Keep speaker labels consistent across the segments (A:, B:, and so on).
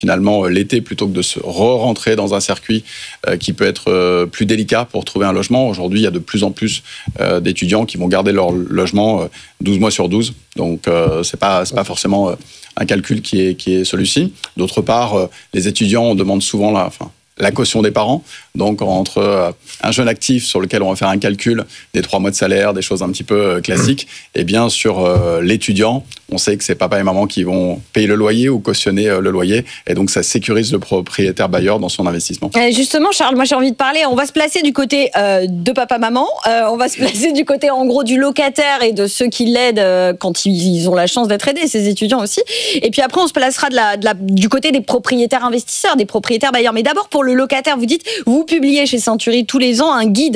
A: finalement l'été plutôt que de se re-rentrer dans un circuit qui peut être plus délicat pour trouver un logement. Aujourd'hui, il y a de plus en plus d'étudiants qui vont garder leur logement 12 mois sur 12. Donc, c'est pas forcément un calcul qui est celui-ci. D'autre part, les étudiants, on demande souvent la caution des parents. Donc, entre un jeune actif sur lequel on va faire un calcul des 3 mois de salaire, des choses un petit peu classiques, et bien sur l'étudiant, on sait que c'est papa et maman qui vont payer le loyer ou cautionner le loyer. Et donc, ça sécurise le propriétaire bailleur dans son investissement.
B: Justement, Charles, moi j'ai envie de parler. On va se placer du côté de papa-maman. On va se placer du côté, en gros, du locataire et de ceux qui l'aident quand ils ont la chance d'être aidés, ces étudiants aussi. Et puis après, on se placera du côté des propriétaires investisseurs, des propriétaires bailleurs. Mais d'abord, pour le locataire, vous dites, vous publiez chez Century tous les ans un guide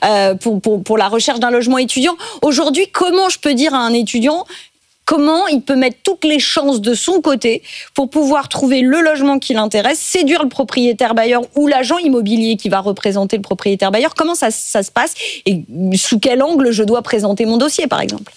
B: pour la recherche d'un logement étudiant. Aujourd'hui, comment je peux dire à un étudiant comment il peut mettre toutes les chances de son côté pour pouvoir trouver le logement qui l'intéresse, séduire le propriétaire bailleur ou l'agent immobilier qui va représenter le propriétaire bailleur? Comment ça se passe et sous quel angle je dois présenter mon dossier, par exemple?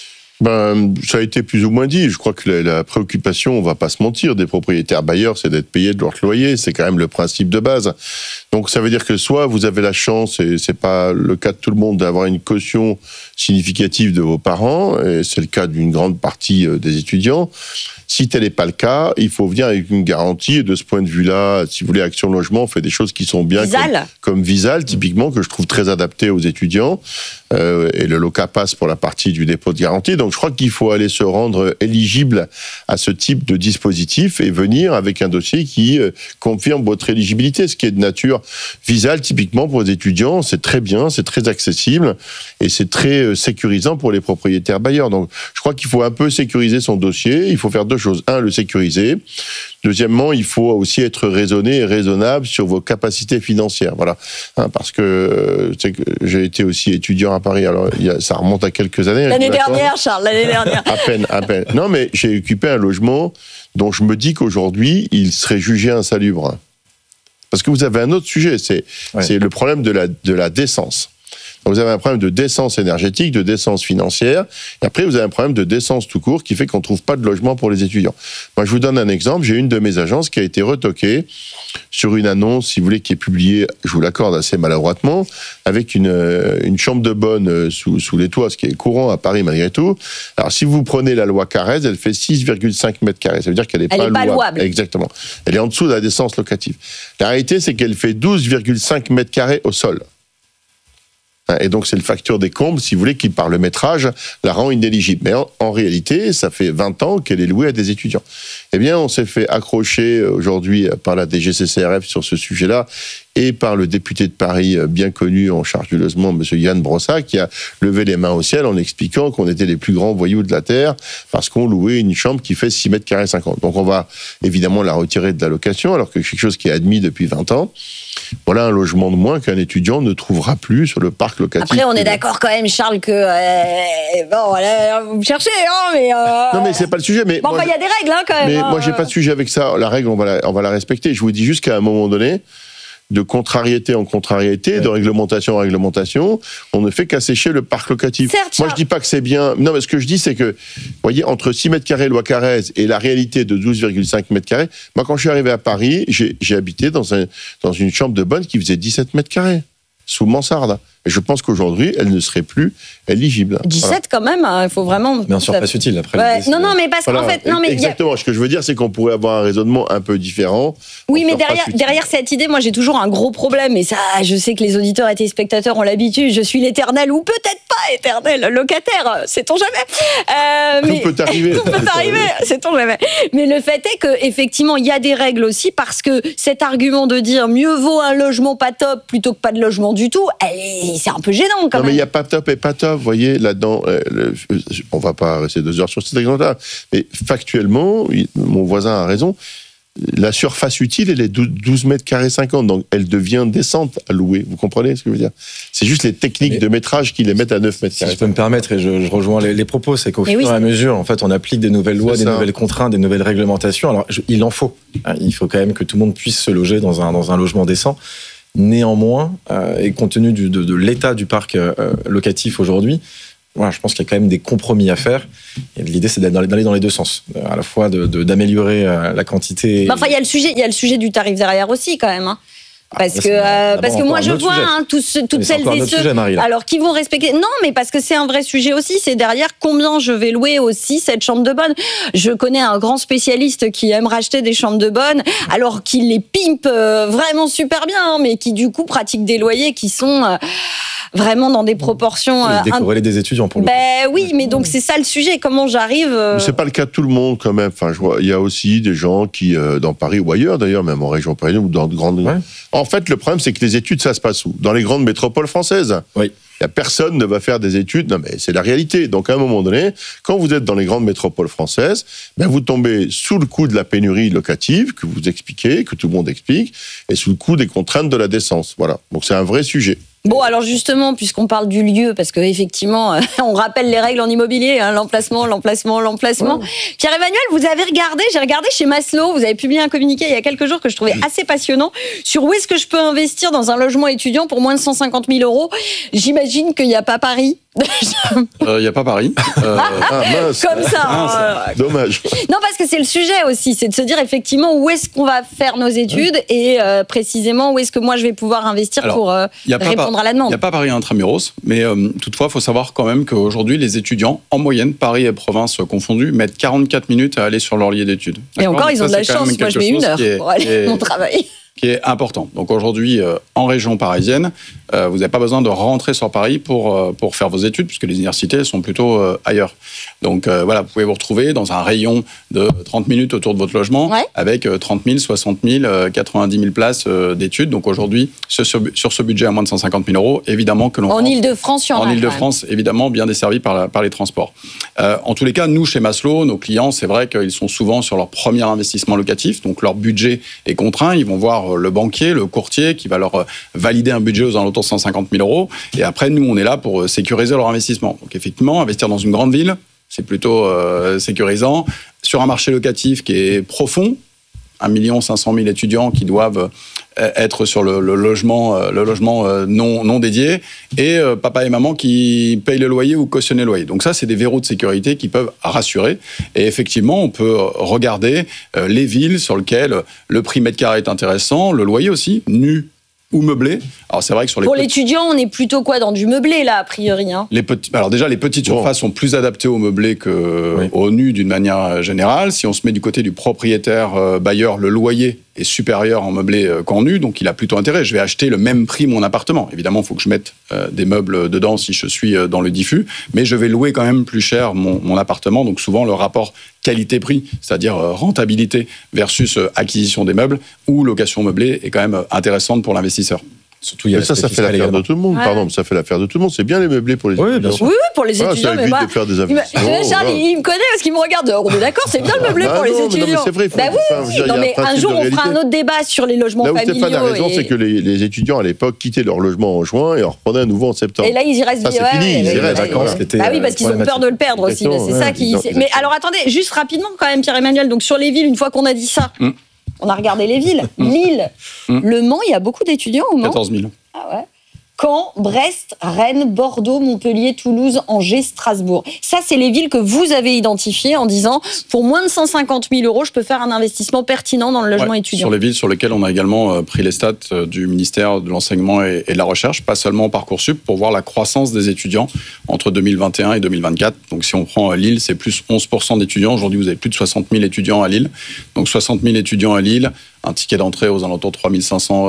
C: Ça a été plus ou moins dit. Je crois que la préoccupation, on va pas se mentir, des propriétaires bailleurs, c'est d'être payés de leur loyer. C'est quand même le principe de base. Donc ça veut dire que soit vous avez la chance, et c'est pas le cas de tout le monde, d'avoir une caution significative de vos parents, et c'est le cas d'une grande partie des étudiants. Si tel n'est pas le cas, il faut venir avec une garantie. Et de ce point de vue-là, si vous voulez, Action Logement fait des choses qui sont bien, comme Visal, typiquement, que je trouve très adapté aux étudiants. Et le LOCA passe pour la partie du dépôt de garantie. Donc je crois qu'il faut aller se rendre éligible à ce type de dispositif et venir avec un dossier qui confirme votre éligibilité, ce qui est de nature Visal, typiquement pour les étudiants. C'est très bien, c'est très accessible et c'est très sécurisant pour les propriétaires bailleurs. Donc je crois qu'il faut un peu sécuriser son dossier. Il faut faire 2 choses. 1, le sécuriser. Deuxièmement, il faut aussi être raisonné et raisonnable sur vos capacités financières. Voilà. Parce que, j'ai été aussi étudiant à Paris. Alors, ça remonte à quelques années.
B: L'année dernière, Charles, l'année dernière.
C: À peine. Non, mais j'ai occupé un logement dont je me dis qu'aujourd'hui, il serait jugé insalubre. Parce que vous avez un autre sujet, c'est le problème de la décence. Vous avez un problème de décence énergétique, de décence financière, et après vous avez un problème de décence tout court qui fait qu'on ne trouve pas de logement pour les étudiants. Moi je vous donne un exemple, j'ai une de mes agences qui a été retoquée sur une annonce, si vous voulez, qui est publiée, je vous l'accorde assez maladroitement, avec une chambre de bonne sous les toits, ce qui est courant à Paris malgré tout. Alors si vous prenez la loi Carrez, elle fait 6,5 mètres carrés, ça veut dire qu'elle n'est pas louable. Exactement. Elle est en dessous de la décence locative. La réalité c'est qu'elle fait 12,5 mètres carrés au sol. Et donc, c'est le facteur des combles, si vous voulez, qui, par le métrage, la rend inéligible. Mais en réalité, ça fait 20 ans qu'elle est louée à des étudiants. Eh bien, on s'est fait accrocher aujourd'hui par la DGCCRF sur ce sujet-là et par le député de Paris, bien connu en charge du logement, M. Yann Brossat, qui a levé les mains au ciel en expliquant qu'on était les plus grands voyous de la Terre parce qu'on louait une chambre qui fait 6 mètres carrés 50. Donc, on va évidemment la retirer de la location, alors que c'est quelque chose qui est admis depuis 20 ans. Voilà un logement de moins qu'un étudiant ne trouvera plus sur le parc locatif.
B: Après, on est d'accord quand même, Charles, que vous me cherchez, hein, mais
C: non, mais c'est pas le sujet. Mais
B: bon, il y a des règles, hein, quand même.
C: Mais moi, j'ai pas de sujet avec ça. La règle, on va la respecter. Je vous dis juste qu'à un moment donné, de contrariété en contrariété, de réglementation en réglementation, on ne fait qu'assécher le parc locatif.
B: Certes,
C: moi, je dis pas que c'est bien. Non, mais ce que je dis, c'est que, vous voyez, entre 6 mètres carrés loi Carrez et la réalité de 12,5 mètres carrés, moi, quand je suis arrivé à Paris, j'ai habité dans une chambre de bonne qui faisait 17 mètres carrés, sous mansarde. Et je pense qu'aujourd'hui, elle ne serait plus éligible.
B: 17 voilà. Quand même, il faut vraiment...
D: Mais en surface utile, après.
B: Ouais. Non, mais parce qu'en fait... Non, mais
C: exactement, ce que je veux dire, c'est qu'on pourrait avoir un raisonnement un peu différent.
B: Oui, mais derrière cette idée, moi j'ai toujours un gros problème, et ça, je sais que les auditeurs et téléspectateurs ont l'habitude, je suis l'éternel, ou peut-être pas éternel, locataire, sait-on jamais.
C: Tout peut arriver.
B: Tout peut arriver, sait-on jamais. Mais le fait est qu'effectivement, il y a des règles aussi, parce que cet argument de dire mieux vaut un logement pas top plutôt que pas de logement du tout, c'est un peu gênant quand même.
C: Non, mais il y a pas top et pas top, vous voyez, là-dedans, on va pas rester 2 heures sur cet exemple-là, mais factuellement, mon voisin a raison, la surface utile, elle est 12 mètres carrés 50, donc elle devient décente à louer, vous comprenez ce que je veux dire? C'est juste les techniques de métrage qui les mettent à 9 mètres carrés.
D: Si je peux me permettre, et je rejoins les propos, c'est qu'au fur et à mesure, en fait, on applique des nouvelles lois, des nouvelles contraintes, des nouvelles réglementations. Alors, il en faut. Il faut quand même que tout le monde puisse se loger dans un logement décent. Néanmoins, et compte tenu de l'état du parc locatif aujourd'hui, voilà, je pense qu'il y a quand même des compromis à faire. Et l'idée, c'est d'aller dans les deux sens, à la fois d'améliorer la quantité.
B: Enfin, il y a le sujet du tarif derrière aussi, quand même. Hein. Parce que moi je vois toutes celles et ceux alors qui vont respecter. Non, mais parce que c'est un vrai sujet aussi. C'est derrière combien je vais louer aussi cette chambre de bonne. Je connais un grand spécialiste qui aime racheter des chambres de bonne, alors qu'il les pimpe vraiment super bien, hein, mais qui du coup pratique des loyers qui sont vraiment dans des proportions.
D: Décorréler des étudiants pour le coup.
B: Oui, mais donc c'est ça le sujet. Comment j'arrive
C: Mais c'est pas le cas de tout le monde quand même. Enfin, je vois, il y a aussi des gens qui dans Paris ou ailleurs d'ailleurs, même en région parisienne ou dans de grandes. Ouais. En fait, le problème, c'est que les études, ça se passe où ? Dans les grandes métropoles françaises.
D: Oui.
C: Personne ne va faire des études. Non, mais c'est la réalité. Donc, à un moment donné, quand vous êtes dans les grandes métropoles françaises, vous tombez sous le coup de la pénurie locative que vous expliquez, que tout le monde explique, et sous le coup des contraintes de la décence. Voilà. Donc, c'est un vrai sujet.
B: Bon, alors justement, puisqu'on parle du lieu, parce que effectivement, on rappelle les règles en immobilier, hein, l'emplacement. Ouais. Pierre-Emmanuel, j'ai regardé chez Maslow, vous avez publié un communiqué il y a quelques jours que je trouvais assez passionnant sur où est-ce que je peux investir dans un logement étudiant pour moins de 150 000 €. J'imagine qu'il n'y a pas Paris.
A: Il n'y a pas Paris.
C: Mince.
B: Comme ça.
C: Dommage.
B: Non, parce que c'est le sujet aussi, c'est de se dire effectivement où est-ce qu'on va faire nos études et précisément où est-ce que moi je vais pouvoir investir pour répondre à la demande.
A: Il n'y a pas Paris intramuros, mais toutefois, il faut savoir quand même qu'aujourd'hui, les étudiants, en moyenne, Paris et province confondus, mettent 44 minutes à aller sur leur lieu d'études.
B: Et encore, ils ont de la chance. Moi, je mets 1 heure pour aller à mon travail.
A: Qui est important. Donc aujourd'hui, en région parisienne, vous n'avez pas besoin de rentrer sur Paris pour faire vos études, puisque les universités sont plutôt ailleurs. Donc voilà, vous pouvez vous retrouver dans un rayon de 30 minutes autour de votre logement, avec 30 000, 60 000, 90 000 places d'études. Donc aujourd'hui, sur ce budget à moins de 150 000 €, évidemment que l'on...
B: En Ile-de-France,
A: en Ile-de-France, évidemment, bien desservi par les transports. En tous les cas, nous, chez Maslow, nos clients, c'est vrai qu'ils sont souvent sur leur premier investissement locatif, donc leur budget est contraint. Ils vont voir le banquier, le courtier, qui va leur valider un budget aux alentours de 150 000 €. Et après, nous, on est là pour sécuriser leur investissement. Donc effectivement, investir dans une grande ville, c'est plutôt sécurisant. Sur un marché locatif qui est profond, 1 500 000 étudiants qui doivent être sur le logement non dédié, et papa et maman qui payent le loyer ou cautionnent le loyer. Donc ça, c'est des verrous de sécurité qui peuvent rassurer. Et effectivement, on peut regarder les villes sur lesquelles le prix mètre carré est intéressant, le loyer aussi, nu ou meublé. Alors c'est vrai que
B: pour l'étudiant, on est plutôt dans du meublé là, a priori. Hein.
A: Alors déjà, les petites surfaces sont plus adaptées au meublé qu'au nu d'une manière générale. Si on se met du côté du propriétaire bailleur, le loyer est supérieur en meublé qu'en nu, donc il a plutôt intérêt. Je vais acheter le même prix mon appartement. Évidemment, il faut que je mette des meubles dedans si je suis dans le diffus, mais je vais louer quand même plus cher mon appartement. Donc souvent, le rapport qualité-prix, c'est-à-dire rentabilité versus acquisition des meubles ou location meublée, est quand même intéressante pour l'investisseur.
C: Surtout, ça fait l'affaire de tout le monde. Ouais. Pardon, ça fait l'affaire de tout le monde. C'est bien les meublés pour les étudiants.
B: Bien sûr. Oui, pour les étudiants.
C: Ça évite de faire des investissements.
B: Charles, il me connaît parce qu'il me regarde. On est d'accord, c'est bien le meublé pour les étudiants.
C: Mais c'est vrai.
B: Mais un jour, on fera un autre débat sur les logements familiaux.
C: Là où Stéphane a raison, c'est que les étudiants à l'époque quittaient leur logement en juin et en reprenaient à nouveau en septembre.
B: Et là, ils y restent.
C: C'est fini.
D: Ils y restent.
B: Ah oui, parce qu'ils ont peur de le perdre aussi. C'est ça qui. Mais alors, attendez, juste rapidement quand même, Pierre-Emmanuel. Donc sur les villes, une fois qu'on a dit ça, on a regardé les villes. Lille, Le Mans, il y a beaucoup d'étudiants au Mans.
A: 14 000.
B: Ah ouais. Caen, Brest, Rennes, Bordeaux, Montpellier, Toulouse, Angers, Strasbourg. Ça, c'est les villes que vous avez identifiées en disant, pour moins de 150 000 €, je peux faire un investissement pertinent dans le logement étudiant.
A: Sur les villes sur lesquelles on a également pris les stats du ministère de l'Enseignement et de la Recherche, pas seulement Parcoursup, pour voir la croissance des étudiants entre 2021 et 2024. Donc si on prend Lille, c'est plus 11% d'étudiants. Aujourd'hui, vous avez plus de 60 000 étudiants à Lille. Donc 60 000 étudiants à Lille, un ticket d'entrée aux alentours de 3 500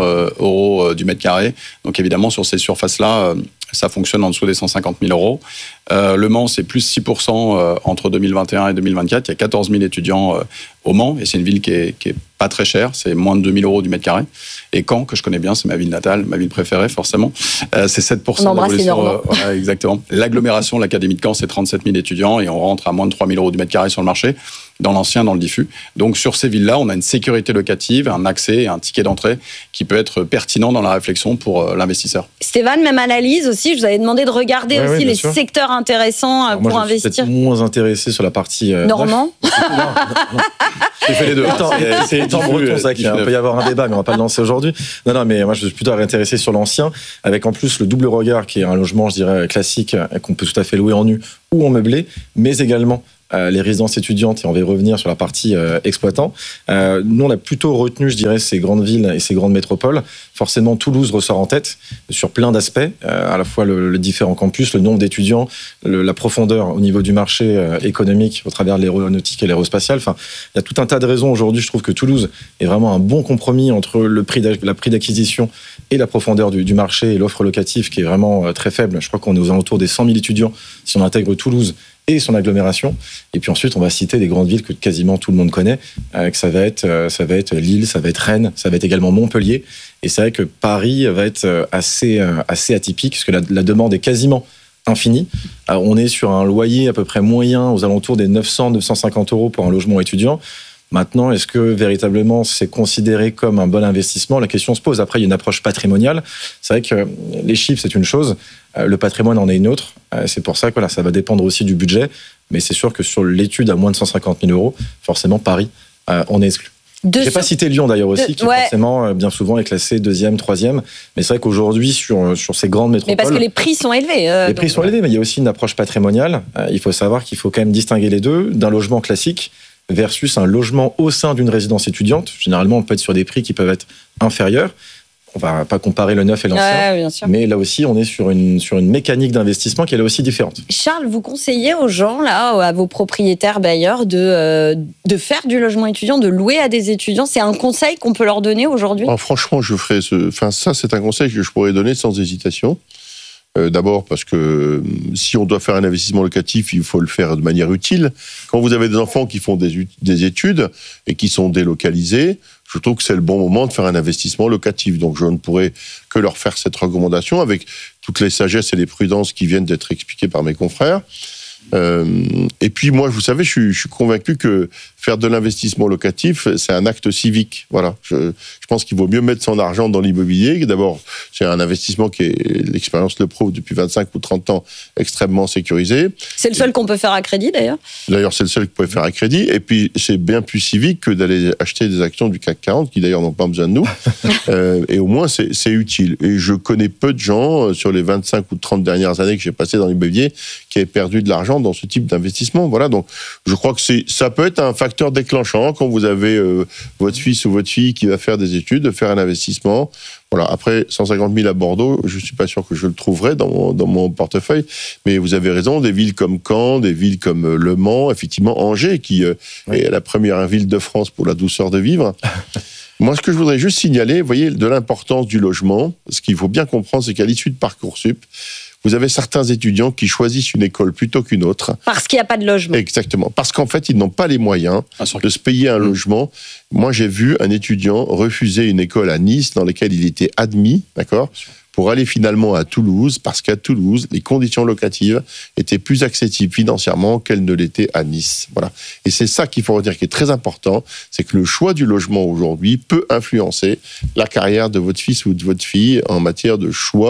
A: € du mètre carré. Donc évidemment, sur ces surfaces-là, ça fonctionne en dessous des 150 000 €. Le Mans, c'est plus 6% entre 2021 et 2024. Il y a 14 000 étudiants au Mans, et c'est une ville qui est pas très chère, c'est moins de 2 000 € du mètre carré. Et Caen, que je connais bien, c'est ma ville natale, ma ville préférée, forcément. C'est 7% d'évolution. Exactement. L'agglomération, l'Académie de Caen, c'est 37 000 étudiants, et on rentre à moins de 3 000 € du mètre carré sur le marché. dans l'ancien, dans le diffus. Donc sur ces villes-là, on a une sécurité locative, un accès et un ticket d'entrée qui peut être pertinent dans la réflexion pour l'investisseur.
B: Stéphane, même analyse aussi, je vous avais demandé de regarder aussi les secteurs intéressants pour investir.
D: Je suis peut-être moins intéressé sur la partie...
B: Normand.
D: Non. J'ai fait les deux. C'est tant breton, ça, qu'il peut y avoir un débat, mais on va pas le lancer aujourd'hui. Non, mais moi, je suis plutôt intéressé sur l'ancien, avec en plus le double regard, qui est un logement, je dirais, classique, qu'on peut tout à fait louer en nu ou en meublé, mais également les résidences étudiantes, et on va y revenir sur la partie exploitant. Nous, on a plutôt retenu, je dirais, ces grandes villes et ces grandes métropoles. Forcément, Toulouse ressort en tête sur plein d'aspects, à la fois le différent campus, le nombre d'étudiants, la profondeur au niveau du marché économique au travers de l'aéronautique et l'aérospatiale. Enfin, il y a tout un tas de raisons. Aujourd'hui, je trouve que Toulouse est vraiment un bon compromis entre la prix d'acquisition et la profondeur du marché et l'offre locative qui est vraiment très faible. Je crois qu'on est aux alentours des 100 000 étudiants si on intègre Toulouse et son agglomération. Et puis ensuite, on va citer des grandes villes que quasiment tout le monde connaît, que ça va être Lille, ça va être Rennes, ça va être également Montpellier. Et c'est vrai que Paris va être assez atypique, parce que la demande est quasiment infinie. On est sur un loyer à peu près moyen aux alentours des 900-950 € pour un logement étudiant. Maintenant, est-ce que véritablement c'est considéré comme un bon investissement ? La question se pose. Après, il y a une approche patrimoniale. C'est vrai que les chiffres, c'est une chose. Le patrimoine en est une autre. C'est pour ça que ça va dépendre aussi du budget. Mais c'est sûr que sur l'étude à moins de 150 000 €, forcément, Paris, on est exclu. Je n'ai pas cité Lyon d'ailleurs aussi, qui forcément, bien souvent, est classé 2e, 3e. Mais c'est vrai qu'aujourd'hui, sur ces grandes métropoles...
B: Mais parce que les prix sont élevés.
D: Les prix sont élevés, mais il y a aussi une approche patrimoniale. Il faut savoir qu'il faut quand même distinguer les deux d'un logement classique versus un logement au sein d'une résidence étudiante. Généralement, on peut être sur des prix qui peuvent être inférieurs. On va pas comparer le neuf et l'ancien, mais là aussi, on est sur une mécanique d'investissement qui est là aussi différente.
B: Charles, vous conseillez aux gens, là, à vos propriétaires bailleurs, de faire du logement étudiant, de louer à des étudiants. C'est un conseil qu'on peut leur donner aujourd'hui ?
C: Franchement, ça, c'est un conseil que je pourrais donner sans hésitation. D'abord parce que si on doit faire un investissement locatif, il faut le faire de manière utile. Quand vous avez des enfants qui font des études et qui sont délocalisés, je trouve que c'est le bon moment de faire un investissement locatif. Donc je ne pourrais que leur faire cette recommandation avec toutes les sagesses et les prudences qui viennent d'être expliquées par mes confrères. Et puis moi, vous savez, je suis convaincu que faire de l'investissement locatif, c'est un acte civique. Voilà. Je pense qu'il vaut mieux mettre son argent dans l'immobilier. D'abord, c'est un investissement qui est, l'expérience le prouve, depuis 25 ou 30 ans, extrêmement sécurisé.
B: C'est le seul qu'on peut faire à crédit, d'ailleurs.
C: D'ailleurs, c'est le seul que vous pouvez faire à crédit. Et puis, c'est bien plus civique que d'aller acheter des actions du CAC 40, qui d'ailleurs n'ont pas besoin de nous. Et au moins, c'est utile. Et je connais peu de gens, sur les 25 ou 30 dernières années que j'ai passées dans l'immobilier, qui avaient perdu de l'argent dans ce type d'investissement. Voilà. Donc, je crois que ça peut être un facteur déclenchant quand vous avez votre fils ou votre fille qui va faire des études, de faire un investissement. Voilà. Après, 150 000 à Bordeaux, je suis pas sûr que je le trouverai dans mon portefeuille. Mais vous avez raison, des villes comme Caen, des villes comme Le Mans, effectivement Angers, qui est la première ville de France pour la douceur de vivre. Moi, ce que je voudrais juste signaler, vous voyez, de l'importance du logement, ce qu'il faut bien comprendre, c'est qu'à l'issue de Parcoursup, vous avez certains étudiants qui choisissent une école plutôt qu'une autre.
B: Parce qu'il n'y a pas de logement.
C: Exactement. Parce qu'en fait, ils n'ont pas les moyens de se payer un logement. Moi, j'ai vu un étudiant refuser une école à Nice dans laquelle il était admis, d'accord, pour aller finalement à Toulouse, parce qu'à Toulouse, les conditions locatives étaient plus accessibles financièrement qu'elles ne l'étaient à Nice. Voilà. Et c'est ça qu'il faut retenir, qui est très important, c'est que le choix du logement aujourd'hui peut influencer la carrière de votre fils ou de votre fille en matière de choix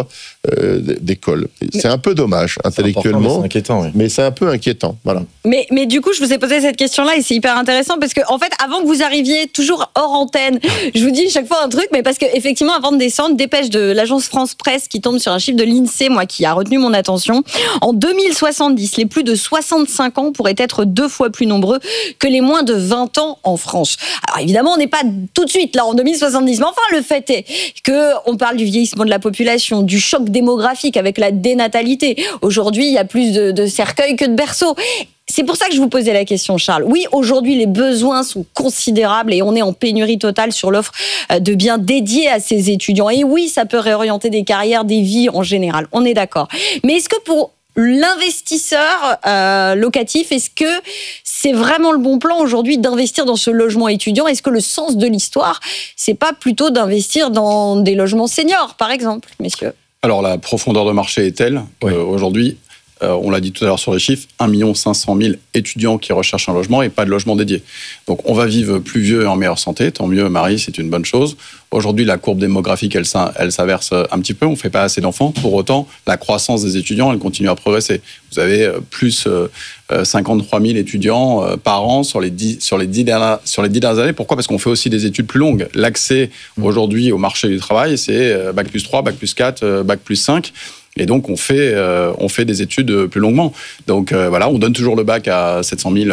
C: d'école. C'est un peu dommage, intellectuellement,
D: c'est inquiétant, oui.
C: Mais c'est un peu inquiétant. Voilà.
B: Mais du coup, je vous ai posé cette question-là et c'est hyper intéressant parce que, en fait, avant que vous arriviez, toujours hors antenne, je vous dis chaque fois un truc, mais parce qu'effectivement, avant de descendre, dépêche de l'agence France Presse qui tombe sur un chiffre de l'INSEE, moi, qui a retenu mon attention. En 2070, les plus de 65 ans pourraient être 2 fois plus nombreux que les moins de 20 ans en France. Alors évidemment, on n'est pas tout de suite là en 2070, mais enfin, le fait est qu'on parle du vieillissement de la population, du choc démographique avec la dénatalité. Aujourd'hui, il y a plus de cercueils que de berceaux. C'est pour ça que je vous posais la question, Charles. Oui, aujourd'hui, les besoins sont considérables et on est en pénurie totale sur l'offre de biens dédiés à ces étudiants. Et oui, ça peut réorienter des carrières, des vies en général. On est d'accord. Mais est-ce que pour l'investisseur locatif, est-ce que c'est vraiment le bon plan aujourd'hui d'investir dans ce logement étudiant ? Est-ce que le sens de l'histoire, c'est pas plutôt d'investir dans des logements seniors, par exemple, messieurs ?
A: Alors, la profondeur de marché est telle qu'aujourd'hui, on l'a dit tout à l'heure sur les chiffres, 1 500 000 étudiants qui recherchent un logement et pas de logement dédié. Donc on va vivre plus vieux et en meilleure santé, tant mieux Marie, c'est une bonne chose. Aujourd'hui, la courbe démographique, elle s'inverse un petit peu, on ne fait pas assez d'enfants. Pour autant, la croissance des étudiants, elle continue à progresser. Vous avez plus 53 000 étudiants par an sur les 10 dernières années. Pourquoi ? Parce qu'on fait aussi des études plus longues. L'accès aujourd'hui au marché du travail, c'est Bac plus 3, Bac plus 4, Bac plus 5. Et donc, on fait des études plus longuement. Donc, voilà, on donne toujours le bac à 700 000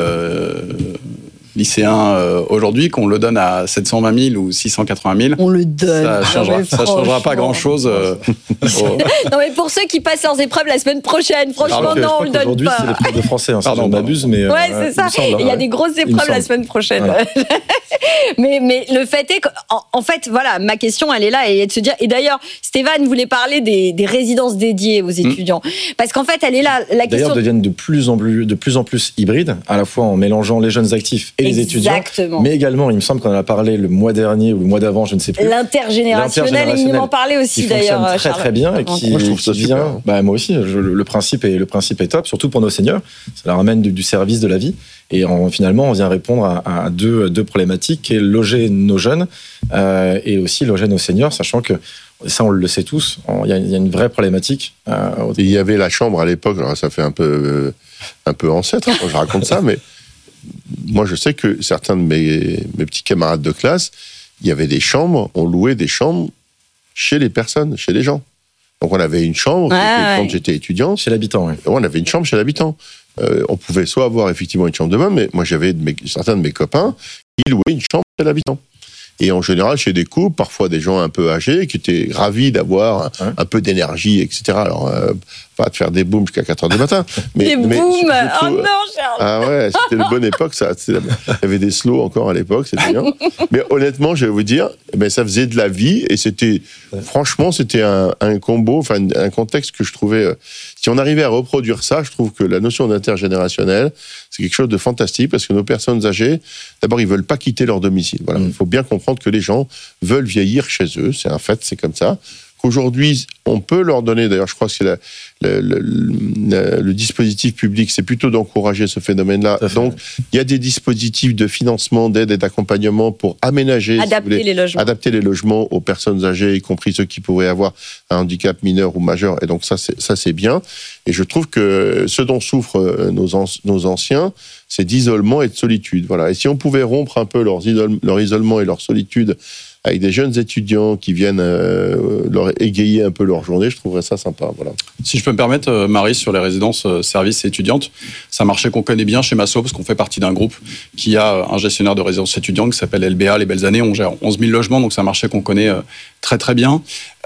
A: lycéens aujourd'hui, qu'on le donne à 720 000 ou 680 000.
B: On le donne.
A: Ça changera pas grand-chose.
B: Non, mais pour ceux qui passent leurs épreuves la semaine prochaine, franchement, non, on le donne
D: aujourd'hui,
B: pas.
D: C'est l'épreuve de français, hein,
A: pardon,
D: si je m'abuse, mais...
B: Ouais, c'est ça. Il y a des grosses épreuves la semaine prochaine. Voilà. mais le fait est qu'en fait, voilà, ma question, elle est là, et de se dire... Et d'ailleurs, Stéphane voulait parler des résidences dédiées aux étudiants. Parce qu'en fait, elle est là, la question...
D: D'ailleurs, deviennent de plus en plus hybrides, à la fois en mélangeant les jeunes actifs et les étudiants, mais également, il me semble qu'on en a parlé le mois dernier ou le mois d'avant, je ne sais plus.
B: L'intergénérationnel, il m'en parlait aussi d'ailleurs.
D: Qui fonctionne très bien et qui,
C: moi, je trouve ça super.
D: Moi aussi, le principe est top, surtout pour nos seniors. Ça leur ramène du service de la vie. Et finalement, on vient répondre à deux problématiques, qui est loger nos jeunes et aussi loger nos seniors, sachant que ça, on le sait tous, il y a une vraie problématique.
C: Il y avait la chambre à l'époque, alors ça fait un peu ancêtre quand je raconte ça, mais moi je sais que certains de mes petits camarades de classe, il y avait des chambres, on louait des chambres chez les personnes, chez les gens. Donc on avait une chambre, quand j'étais étudiant.
D: Chez l'habitant, oui.
C: On avait une chambre chez l'habitant. On pouvait soit avoir effectivement une chambre de bonne, mais moi j'avais certains de mes copains qui louaient une chambre chez l'habitant. Et en général, chez des couples, parfois des gens un peu âgés, qui étaient ravis d'avoir un peu d'énergie, etc. Alors, pas de faire des booms jusqu'à 4h du matin.
B: Des booms. Oh non, Charles.
C: Ah ouais, c'était une bonne époque, ça. Il y avait des slows encore à l'époque, c'était bien. Mais honnêtement, je vais vous dire, ça faisait de la vie, et franchement, c'était un combo, enfin, un contexte que je trouvais... Si on arrivait à reproduire ça, je trouve que la notion d'intergénérationnel, c'est quelque chose de fantastique, parce que nos personnes âgées, d'abord, ils veulent pas quitter leur domicile. Voilà. Il faut bien comprendre que les gens veulent vieillir chez eux, c'est un fait, c'est comme ça. Qu'aujourd'hui, on peut leur donner, d'ailleurs, je crois que c'est le dispositif public, c'est plutôt d'encourager ce phénomène-là. Donc, il y a des dispositifs de financement, d'aide et d'accompagnement pour aménager, adapter les logements aux personnes âgées, y compris ceux qui pourraient avoir un handicap mineur ou majeur. Et donc, ça c'est bien. Et je trouve que ce dont souffrent nos anciens, c'est d'isolement et de solitude. Voilà. Et si on pouvait rompre un peu leur isolement et leur solitude avec des jeunes étudiants qui viennent leur égayer un peu leur journée, je trouverais ça sympa. Voilà.
A: Si je peux me permettre, Marie, sur les résidences services étudiantes, c'est un marché qu'on connaît bien chez Massot, parce qu'on fait partie d'un groupe qui a un gestionnaire de résidences étudiantes qui s'appelle LBA, Les Belles Années. On gère 11 000 logements, donc c'est un marché qu'on connaît très très bien.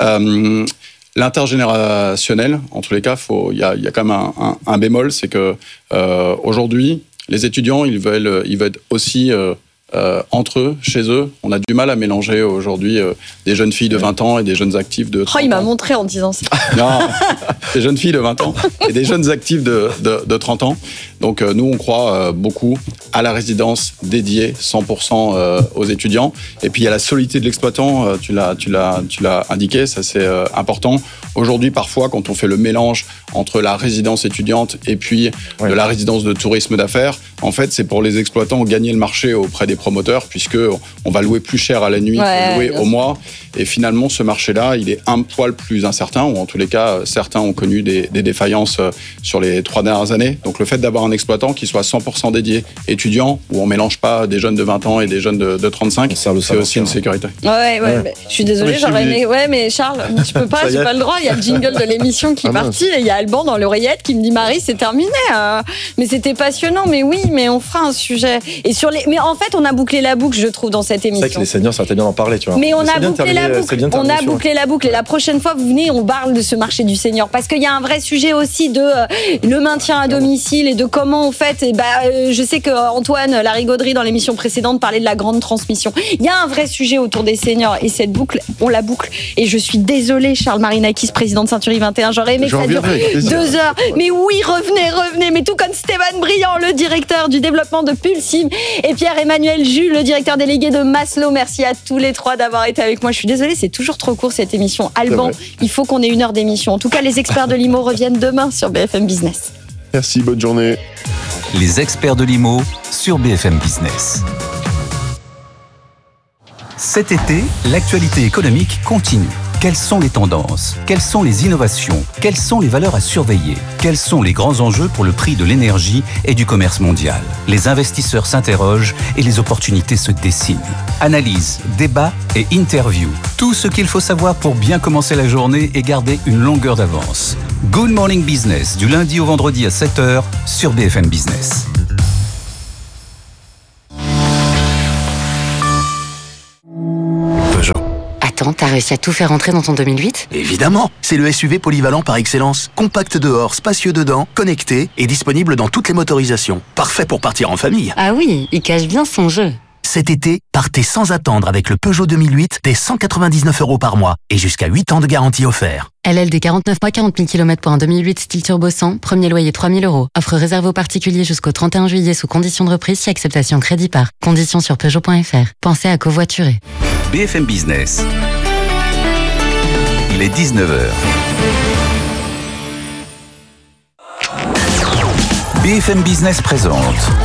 A: L'intergénérationnel, en tous les cas, il y a quand même un bémol, c'est que aujourd'hui, les étudiants, ils veulent aussi entre eux, chez eux. On a du mal à mélanger aujourd'hui des jeunes filles de 20 ans et des jeunes actifs de 30 ans.
B: Il m'a montré en disant ça.
A: Non, des jeunes filles de 20 ans et des jeunes actifs de 30 ans. Donc nous, on croit beaucoup à la résidence dédiée 100% aux étudiants. Et puis il y a la solidité de l'exploitant, tu l'as indiqué, ça c'est important. Aujourd'hui, parfois, quand on fait le mélange entre la résidence étudiante et puis de la résidence de tourisme d'affaires, en fait, c'est pour les exploitants gagner le marché auprès des promoteurs, puisque on va louer plus cher à la nuit que louer au mois. Et finalement, ce marché-là, il est un poil plus incertain, ou en tous les cas, certains ont connu des défaillances sur les 3 dernières années. Donc le fait d'avoir un exploitant qui soit 100% dédié étudiant, où on ne mélange pas des jeunes de 20 ans et des jeunes de 35, c'est aussi une sécurité.
B: Ouais. Je suis désolée, j'aurais aimé... Ouais, mais Charles, tu peux pas, j'ai pas le droit. Il y a le jingle de l'émission qui est parti, et il y a Alban dans l'oreillette qui me dit « Marie, c'est terminé. Mais c'était passionnant, mais oui, mais on fera un sujet. » Mais en fait, on a bouclé la boucle, je trouve, dans cette émission.
D: C'est vrai que les seniors, ça t'a bien d'en parler, tu vois.
B: Mais on a bouclé la boucle. On a bouclé la boucle. Et la prochaine fois, vous venez, on parle de ce marché du senior. Parce qu'il y a un vrai sujet aussi de le maintien à domicile et de comment, en fait, je sais qu'Antoine Larigauderie, dans l'émission précédente, parlait de la grande transmission. Il y a un vrai sujet autour des seniors. Et cette boucle, on la boucle. Et je suis désolée, Charles Marinakis, président de Century 21. J'aurais aimé que ça dure 2 heures. Mais oui, revenez. Mais tout comme Stéphane Briand, le directeur du développement de Pulsim, et Pierre-Emmanuel Jules, le directeur délégué de Maslow. Merci à tous les 3 d'avoir été avec moi. Je suis désolée, c'est toujours trop court cette émission. Alban, il faut qu'on ait 1 heure d'émission. En tout cas, les experts experts de l'IMO reviennent demain sur BFM Business.
C: Merci, bonne journée.
E: Les experts de l'IMO sur BFM Business. Cet été, l'actualité économique continue. Quelles sont les tendances? Quelles sont les innovations? Quelles sont les valeurs à surveiller? Quels sont les grands enjeux pour le prix de l'énergie et du commerce mondial? Les investisseurs s'interrogent et les opportunités se dessinent. Analyse, débat et interview. Tout ce qu'il faut savoir pour bien commencer la journée et garder une longueur d'avance. Good Morning Business, du lundi au vendredi à 7h sur BFM Business.
F: Attends, t'as réussi à tout faire rentrer dans ton 2008 ?
G: Évidemment, c'est le SUV polyvalent par excellence. Compact dehors, spacieux dedans, connecté et disponible dans toutes les motorisations. Parfait pour partir en famille.
F: Ah oui, il cache bien son jeu.
G: Cet été, partez sans attendre avec le Peugeot 2008 dès 199 € par mois et jusqu'à 8 ans de garantie offert.
F: LLD 49 mois, 40 000 km pour un 2008 style turbo 100, premier loyer 3 000 €. Offre réservée aux particuliers jusqu'au 31 juillet sous conditions de reprise si acceptation crédit par. Conditions sur Peugeot.fr. Pensez à covoiturer.
E: BFM Business. Il est 19h. BFM Business présente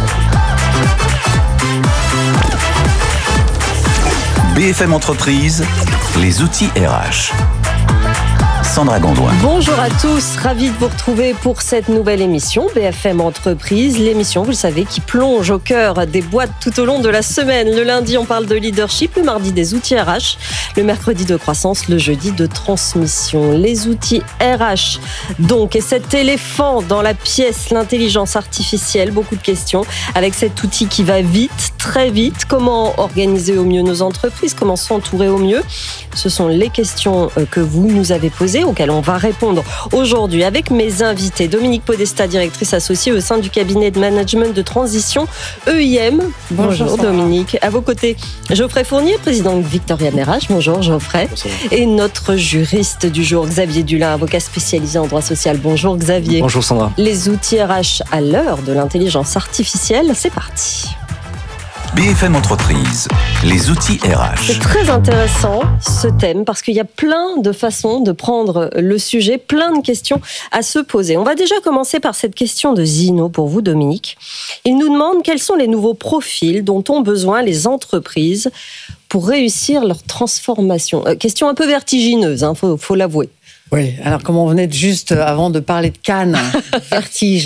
E: BFM Entreprise, les outils RH. Sandra Gondouin.
H: Bonjour à tous, ravi de vous retrouver pour cette nouvelle émission BFM Entreprise, l'émission, vous le savez, qui plonge au cœur des boîtes tout au long de la semaine. Le lundi, on parle de leadership, le mardi des outils RH, le mercredi de croissance, le jeudi de transmission. Les outils RH, donc, et cet éléphant dans la pièce, l'intelligence artificielle, beaucoup de questions, avec cet outil qui va vite, très vite. Comment organiser au mieux nos entreprises, comment s'entourer au mieux? Ce sont les questions que vous nous avez posées, auxquelles on va répondre aujourd'hui avec mes invités. Dominique Podesta, directrice associée au sein du cabinet de management de transition EIM. Bonjour Dominique. À vos côtés, Geoffrey Fournier, président de Victoria RH. Bonjour Geoffrey. Bonjour. Et notre juriste du jour, Xavier Dulin, avocat spécialisé en droit social. Bonjour Xavier.
I: Bonjour Sandra.
H: Les outils RH à l'heure de l'intelligence artificielle, c'est parti.
E: BFM Entreprise, les outils RH.
H: C'est très intéressant ce thème parce qu'il y a plein de façons de prendre le sujet, plein de questions à se poser. On va déjà commencer par cette question de Zino pour vous, Dominique. Il nous demande quels sont les nouveaux profils dont ont besoin les entreprises pour réussir leur transformation. Question un peu vertigineuse, faut l'avouer.
I: Oui, alors comme on venait juste avant de parler de Cannes, vertige,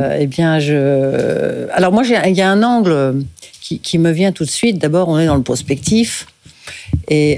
I: alors moi il y a un angle qui me vient tout de suite. D'abord, on est dans le prospectif et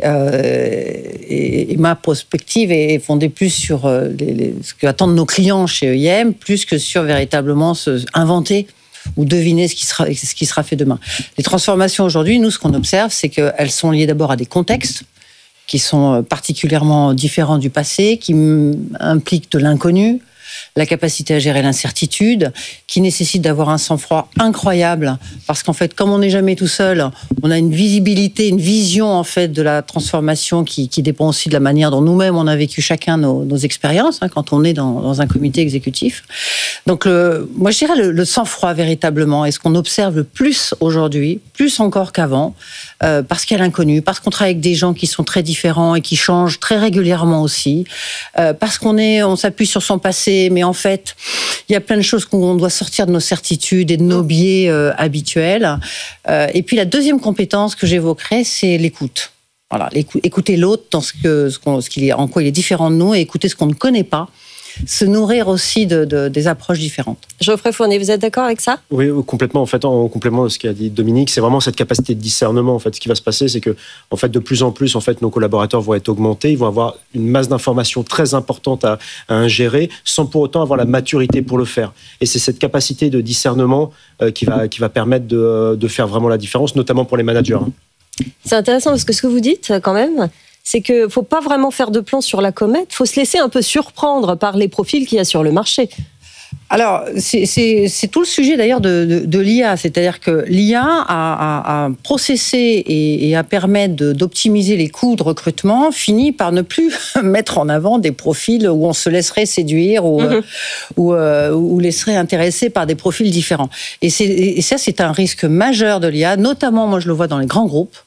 I: ma prospective est fondée plus sur ce qu'attendent nos clients chez EIM, plus que sur véritablement inventer ou deviner ce qui sera fait demain. Les transformations aujourd'hui, nous, ce qu'on observe, c'est qu'elles sont liées d'abord à des contextes qui sont particulièrement différents du passé, qui impliquent de l'inconnu, la capacité à gérer l'incertitude, qui nécessite d'avoir un sang-froid incroyable, parce qu'en fait, comme on n'est jamais tout seul, on a une visibilité, une vision en fait de la transformation qui dépend aussi de la manière dont nous-mêmes on a vécu chacun nos expériences, quand on est dans un comité exécutif. Donc, moi je dirais le sang-froid véritablement, est ce qu'on observe le plus aujourd'hui, plus encore qu'avant, parce qu'il y a l'inconnu, parce qu'on travaille avec des gens qui sont très différents et qui changent très régulièrement aussi, parce on s'appuie sur son passé, mais en fait, il y a plein de choses qu'on doit sortir de nos certitudes et de nos biais habituels. Et puis la deuxième compétence que j'évoquerai, c'est l'écoute. Voilà, écouter l'autre dans en quoi il est différent de nous et écouter ce qu'on ne connaît pas. Se nourrir aussi des approches différentes.
H: Geoffrey Fournier, vous êtes d'accord avec ça ?
J: Oui, complètement. En fait, en complément de ce qu'a dit Dominique, c'est vraiment cette capacité de discernement. En fait, ce qui va se passer, c'est que, en fait, de plus en plus, en fait, nos collaborateurs vont être augmentés. Ils vont avoir une masse d'informations très importante à ingérer, sans pour autant avoir la maturité pour le faire. Et c'est cette capacité de discernement qui va permettre de faire vraiment la différence, notamment pour les managers.
H: C'est intéressant parce que ce que vous dites, quand même, c'est qu'il ne faut pas vraiment faire de plan sur la comète, il faut se laisser un peu surprendre par les profils qu'il y a sur le marché.
I: Alors, c'est tout le sujet d'ailleurs de l'IA, c'est-à-dire que l'IA a processé et à permettre d'optimiser les coûts de recrutement, finit par ne plus mettre en avant des profils où on se laisserait séduire ou laisserait intéresser par des profils différents. Et ça, c'est un risque majeur de l'IA, notamment, moi je le vois dans les grands groupes,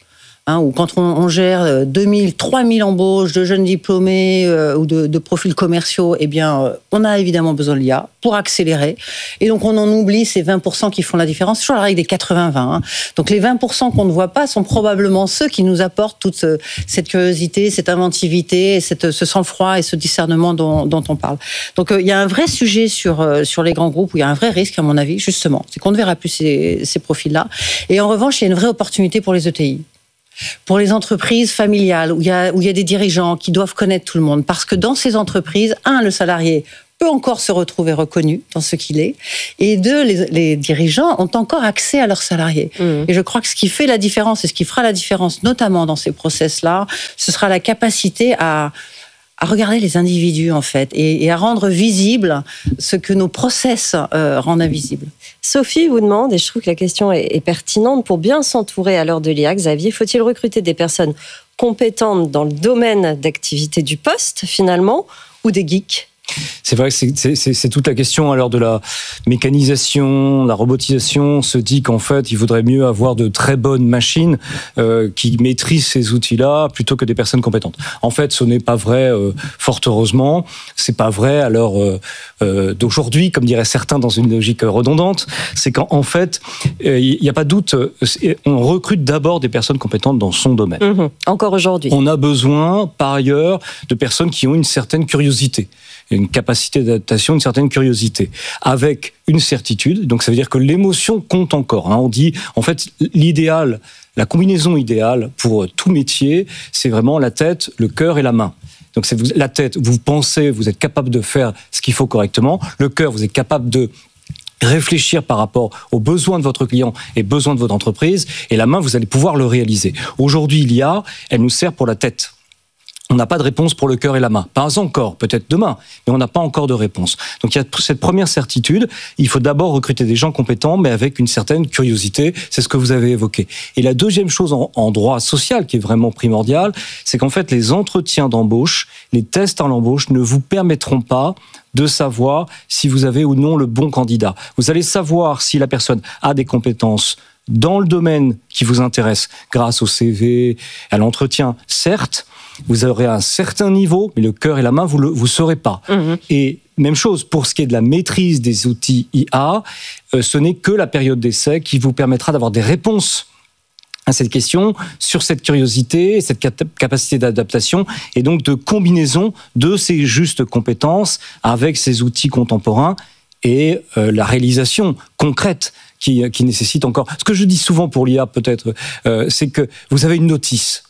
I: ou quand on gère 2000, 3000 embauches de jeunes diplômés ou de profils commerciaux, eh bien, on a évidemment besoin de l'IA pour accélérer. Et donc, on en oublie ces 20% qui font la différence. C'est toujours la règle des 80-20. Donc, les 20% qu'on ne voit pas sont probablement ceux qui nous apportent toute cette curiosité, cette inventivité, ce sang-froid et ce discernement dont on parle. Donc, il y a un vrai sujet sur les grands groupes où il y a un vrai risque, à mon avis, justement. C'est qu'on ne verra plus ces profils-là. Et en revanche, il y a une vraie opportunité pour les ETI. Pour les entreprises familiales, où il y a des dirigeants qui doivent connaître tout le monde. Parce que dans ces entreprises, le salarié peut encore se retrouver reconnu dans ce qu'il est. Et deux, les dirigeants ont encore accès à leurs salariés. Et je crois que ce qui fait la différence et ce qui fera la différence, notamment dans ces process-là, ce sera la capacité à regarder les individus, en fait, et à rendre visible ce que nos process rendent invisible.
H: Sophie vous demande, et je trouve que la question est pertinente, pour bien s'entourer à l'heure de l'IA, Xavier, faut-il recruter des personnes compétentes dans le domaine d'activité du poste, finalement, ou des geeks ?
K: C'est vrai que c'est toute la question à l'heure de la mécanisation, la robotisation. On se dit qu'en fait, il vaudrait mieux avoir de très bonnes machines qui maîtrisent ces outils-là plutôt que des personnes compétentes. En fait, ce n'est pas vrai, fort heureusement. C'est pas vrai à l'heure d'aujourd'hui, comme diraient certains dans une logique redondante. C'est qu'en fait, il n'y a pas de doute, on recrute d'abord des personnes compétentes dans son domaine.
H: Encore aujourd'hui.
K: On a besoin, par ailleurs, de personnes qui ont une certaine curiosité. Une capacité d'adaptation, une certaine curiosité, avec une certitude. Donc ça veut dire que l'émotion compte encore. On dit, en fait, l'idéal, la combinaison idéale pour tout métier, c'est vraiment la tête, le cœur et la main. Donc c'est la tête, vous pensez, vous êtes capable de faire ce qu'il faut correctement. Le cœur, vous êtes capable de réfléchir par rapport aux besoins de votre client et besoins de votre entreprise. Et la main, vous allez pouvoir le réaliser. Aujourd'hui, l'IA, elle nous sert pour la tête. On n'a pas de réponse pour le cœur et la main. Pas encore, peut-être demain, mais on n'a pas encore de réponse. Donc il y a cette première certitude, il faut d'abord recruter des gens compétents, mais avec une certaine curiosité, c'est ce que vous avez évoqué. Et la deuxième chose en droit social qui est vraiment primordiale, c'est qu'en fait les entretiens d'embauche, les tests à l'embauche ne vous permettront pas de savoir si vous avez ou non le bon candidat. Vous allez savoir si la personne a des compétences dans le domaine qui vous intéresse, grâce au CV, à l'entretien, certes. Vous aurez un certain niveau, mais le cœur et la main, vous ne saurez pas. Et même chose, pour ce qui est de la maîtrise des outils IA, ce n'est que la période d'essai qui vous permettra d'avoir des réponses à cette question, sur cette curiosité, cette capacité d'adaptation, et donc de combinaison de ces justes compétences avec ces outils contemporains et la réalisation concrète qui nécessite encore. Ce que je dis souvent pour l'IA, peut-être, c'est que vous avez une notice.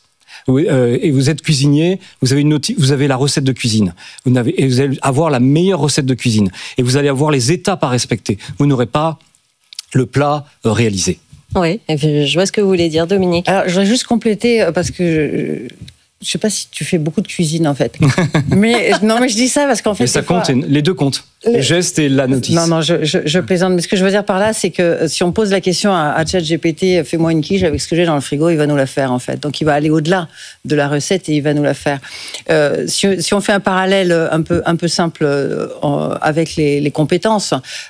K: Et vous êtes cuisinier, vous avez la recette de cuisine. Vous allez avoir la meilleure recette de cuisine. Et vous allez avoir les étapes à respecter. Vous n'aurez pas le plat réalisé.
H: Oui, je vois ce que vous voulez dire, Dominique.
I: Alors, je voudrais juste compléter, parce que je ne sais pas si tu fais beaucoup de cuisine, en fait. mais je dis ça parce qu'en fait...
K: Mais ça compte, les deux comptent. Les gestes et la notice.
I: Non, je plaisante. Mais ce que je veux dire par là, c'est que si on pose la question à ChatGPT, fais-moi une quiche avec ce que j'ai dans le frigo, il va nous la faire, en fait. Donc, il va aller au-delà de la recette et il va nous la faire. Si on fait un parallèle un peu simple avec les compétences,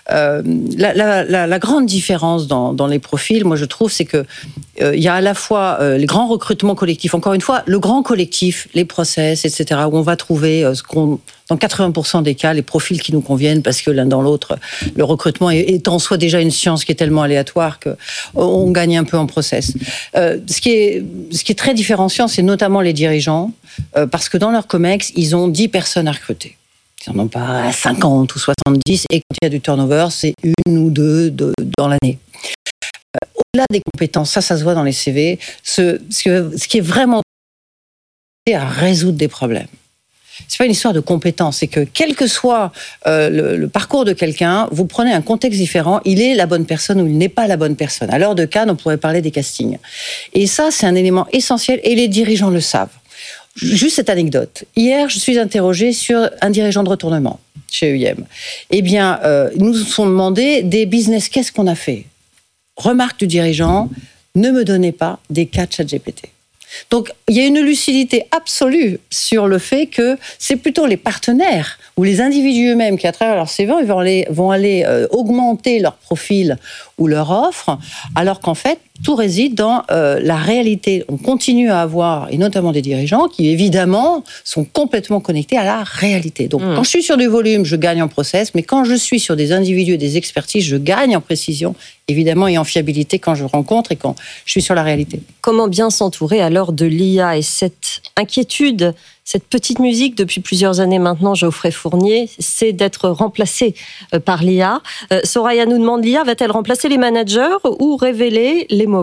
I: la grande différence dans les profils, moi, je trouve, c'est que il y a à la fois les grands recrutements collectifs, encore une fois, le grand collectif, les process, etc., où on va trouver dans 80% des cas, les profils qui nous conviennent, parce que l'un dans l'autre, le recrutement est en soi déjà une science qui est tellement aléatoire qu'on gagne un peu en process. Ce qui est très différenciant, c'est notamment les dirigeants, parce que dans leur COMEX, ils ont 10 personnes à recruter. Ils n'en ont pas 50 ou 70, et quand il y a du turnover, c'est 1 ou 2 dans l'année. Au-delà des compétences, ça se voit dans les CV, ce qui est vraiment à résoudre des problèmes. C'est pas une histoire de compétence, c'est que quel que soit le parcours de quelqu'un, vous prenez un contexte différent, il est la bonne personne ou il n'est pas la bonne personne. À l'heure de Cannes, on pourrait parler des castings. Et ça, c'est un élément essentiel et les dirigeants le savent. Juste cette anecdote. Hier, je suis interrogée sur un dirigeant de retournement chez EUM. Eh bien, ils nous sont demandé des business cases qu'on a fait. Remarque du dirigeant, ne me donnez pas des cas de ChatGPT. Donc, il y a une lucidité absolue sur le fait que c'est plutôt les partenaires où les individus eux-mêmes qui, à travers leur CV, vont aller augmenter leur profil ou leur offre, alors qu'en fait, tout réside dans la réalité. On continue à avoir, et notamment des dirigeants, qui évidemment sont complètement connectés à la réalité. Donc, quand je suis sur du volume, je gagne en process, mais quand je suis sur des individus et des expertises, je gagne en précision, évidemment, et en fiabilité quand je rencontre et quand je suis sur la réalité.
H: Comment bien s'entourer à l'heure de l'IA et cette inquiétude, cette petite musique depuis plusieurs années maintenant, Geoffrey Fournier, c'est d'être remplacé par l'IA. Soraya nous demande, l'IA va-t-elle remplacer les managers ou révéler les mauvais ?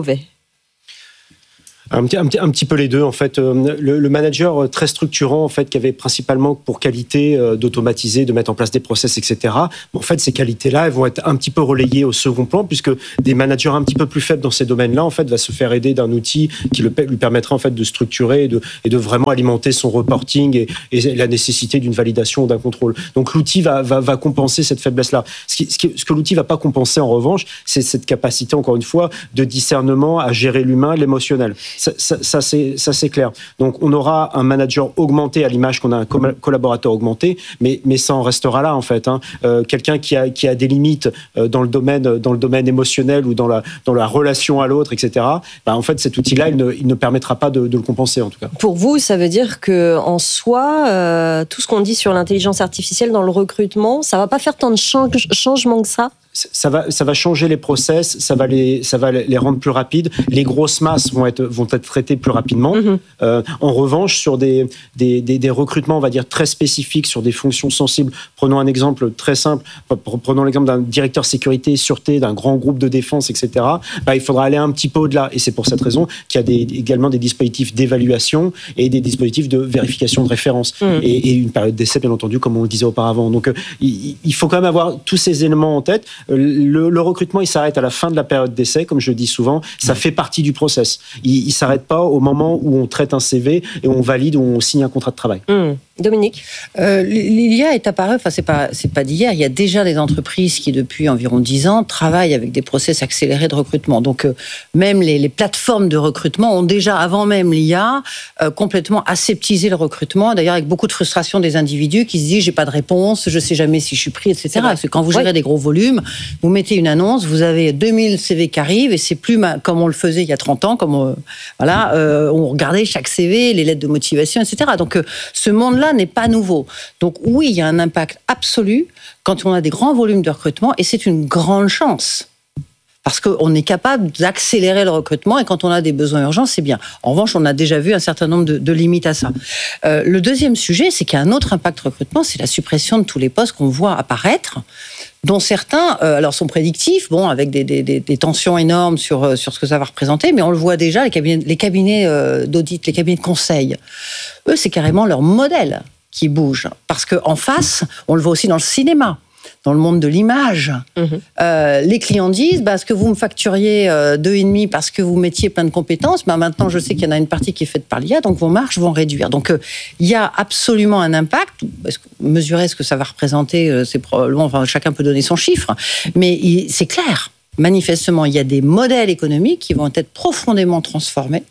J: Un petit peu les deux, en fait. Le manager très structurant, en fait, qui avait principalement pour qualité d'automatiser, de mettre en place des process, etc. En fait, ces qualités-là, elles vont être un petit peu relayées au second plan, puisque des managers un petit peu plus faibles dans ces domaines-là, en fait, va se faire aider d'un outil qui lui permettra, en fait, de structurer et de vraiment alimenter son reporting et la nécessité d'une validation ou d'un contrôle. Donc, l'outil va compenser cette faiblesse-là. Ce que l'outil va pas compenser, en revanche, c'est cette capacité, encore une fois, de discernement à gérer l'humain, l'émotionnel. Ça c'est clair. Donc, on aura un manager augmenté à l'image qu'on a un collaborateur augmenté, mais ça en restera là, en fait. Quelqu'un qui a des limites dans le domaine émotionnel ou dans la relation à l'autre, etc. En fait, cet outil-là, il ne permettra pas de le compenser, en tout cas.
H: Pour vous, ça veut dire que en soi, tout ce qu'on dit sur l'intelligence artificielle dans le recrutement, ça va pas faire tant de changements que ça ?
J: Ça va changer les process, ça va les rendre plus rapides. Les grosses masses vont être traitées plus rapidement. En revanche, sur des recrutements, on va dire, très spécifiques, sur des fonctions sensibles, prenons un exemple très simple, prenons l'exemple d'un directeur sécurité et sûreté, d'un grand groupe de défense, etc. Il faudra aller un petit peu au-delà. Et c'est pour cette raison qu'il y a également des dispositifs d'évaluation et des dispositifs de vérification de référence. Et une période d'essai, bien entendu, comme on le disait auparavant. Donc, il faut quand même avoir tous ces éléments en tête. Le recrutement, il s'arrête à la fin de la période d'essai, comme je le dis souvent. Ça fait partie du process. Il s'arrête pas au moment où on traite un CV et on valide ou on signe un contrat de travail.
H: Dominique,
I: l'IA est apparue, c'est pas d'hier. Il y a déjà des entreprises qui, depuis environ 10 ans, travaillent avec des process accélérés de recrutement. Donc, même les plateformes de recrutement ont déjà, avant même l'IA, complètement aseptisé le recrutement. D'ailleurs, avec beaucoup de frustration des individus qui se disent, j'ai pas de réponse, je sais jamais si je suis pris, etc. Parce que quand vous gérez des gros volumes, vous mettez une annonce, vous avez 2000 CV qui arrivent et c'est plus comme on le faisait il y a 30 ans, comme on regardait chaque CV, les lettres de motivation, etc. Donc, ce monde-là n'est pas nouveau. Donc oui, il y a un impact absolu quand on a des grands volumes de recrutement et c'est une grande chance. Parce qu'on est capable d'accélérer le recrutement et quand on a des besoins urgents, c'est bien. En revanche, on a déjà vu un certain nombre de limites à ça. Le deuxième sujet, c'est qu'il y a un autre impact recrutement, c'est la suppression de tous les postes qu'on voit apparaître, dont certains sont prédictifs, avec des tensions énormes sur ce que ça va représenter, mais on le voit déjà, les cabinets d'audit, les cabinets de conseil, eux, c'est carrément leur modèle qui bouge. Parce qu'en face, on le voit aussi dans le cinéma, dans le monde de l'image. Les clients disent, ce que vous me facturiez 2,5 parce que vous mettiez plein de compétences, maintenant je sais qu'il y en a une partie qui est faite par l'IA, donc vos marges vont réduire. Donc il y a absolument un impact. Mesurer ce que ça va représenter, c'est probablement, chacun peut donner son chiffre, mais c'est clair. Manifestement, il y a des modèles économiques qui vont être profondément transformés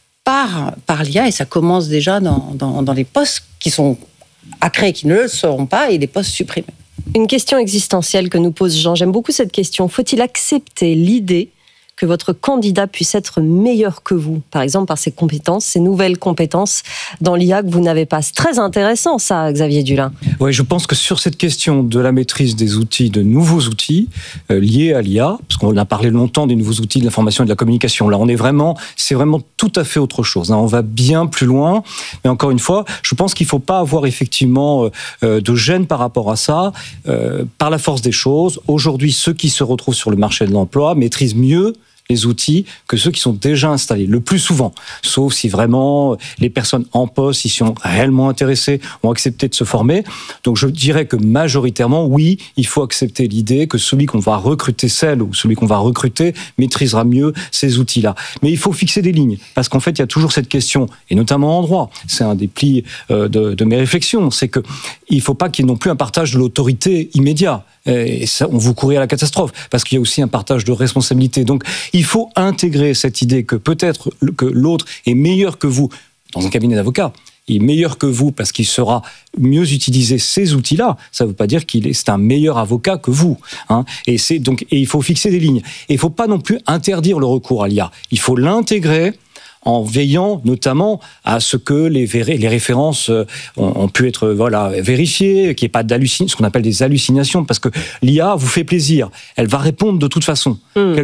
I: par l'IA, et ça commence déjà dans les postes qui sont à créer, qui ne le seront pas, et les postes supprimés.
H: Une question existentielle que nous pose Jean. J'aime beaucoup cette question. Faut-il accepter l'idée que votre candidat puisse être meilleur que vous, par exemple par ses compétences, ses nouvelles compétences dans l'IA que vous n'avez pas? C'est très intéressant ça, Xavier Dulin.
K: Oui, je pense que sur cette question de la maîtrise des outils, de nouveaux outils liés à l'IA, parce qu'on a parlé longtemps des nouveaux outils de l'information et de la communication, là c'est vraiment tout à fait autre chose. On va bien plus loin, mais encore une fois, je pense qu'il ne faut pas avoir effectivement de gêne par rapport à ça, par la force des choses. Aujourd'hui, ceux qui se retrouvent sur le marché de l'emploi maîtrisent mieux les outils que ceux qui sont déjà installés, le plus souvent, sauf si vraiment les personnes en poste, s'ils sont réellement intéressés, ont accepté de se former. Donc je dirais que majoritairement, oui, il faut accepter l'idée que celui qu'on va recruter, celui qu'on va recruter, maîtrisera mieux ces outils-là. Mais il faut fixer des lignes, parce qu'en fait, il y a toujours cette question, et notamment en droit, c'est un des plis de mes réflexions, c'est qu'il ne faut pas qu'il y ait non plus un partage de l'autorité immédiat. Et ça, on vous courir à la catastrophe, parce qu'il y a aussi un partage de responsabilité. Donc, il faut intégrer cette idée que peut-être que l'autre est meilleur que vous dans un cabinet d'avocats. est meilleur que vous parce qu'il saura mieux utiliser ces outils-là, ça ne veut pas dire c'est un meilleur avocat que vous. Hein. Et il faut fixer des lignes. Et il ne faut pas non plus interdire le recours à l'IA. Il faut l'intégrer en veillant notamment à ce que les références ont pu être vérifiées, qu'il n'y ait pas ce qu'on appelle des hallucinations, parce que l'IA vous fait plaisir. Elle va répondre de toute façon.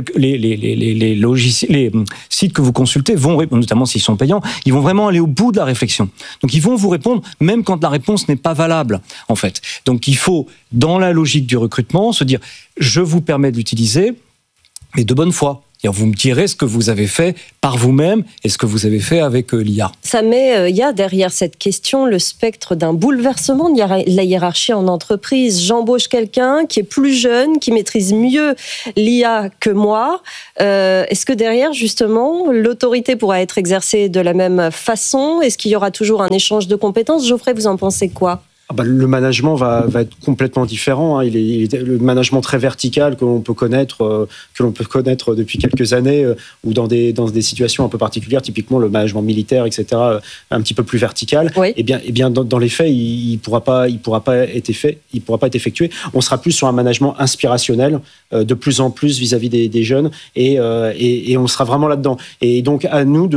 K: Les sites que vous consultez vont répondre, notamment s'ils sont payants, ils vont vraiment aller au bout de la réflexion. Donc ils vont vous répondre même quand la réponse n'est pas valable, en fait. Donc il faut, dans la logique du recrutement, se dire « je vous permets de l'utiliser, mais de bonne foi ». Vous me direz ce que vous avez fait par vous-même et ce que vous avez fait avec l'IA.
H: Ça met, il y a derrière cette question le spectre d'un bouleversement de la hiérarchie en entreprise. J'embauche quelqu'un qui est plus jeune, qui maîtrise mieux l'IA que moi. Est-ce que derrière, justement, l'autorité pourra être exercée de la même façon ? Est-ce qu'il y aura toujours un échange de compétences ? Geoffrey, vous en pensez quoi ?
J: Le management va être complètement différent. Il est le management très vertical que l'on peut connaître depuis quelques années, ou dans des situations un peu particulières, typiquement le management militaire, etc., un petit peu plus vertical.
H: Oui.
J: Eh bien, dans les faits, il pourra pas être effectué. On sera plus sur un management inspirationnel, de plus en plus vis-à-vis des jeunes, et on sera vraiment là-dedans. Et donc à nous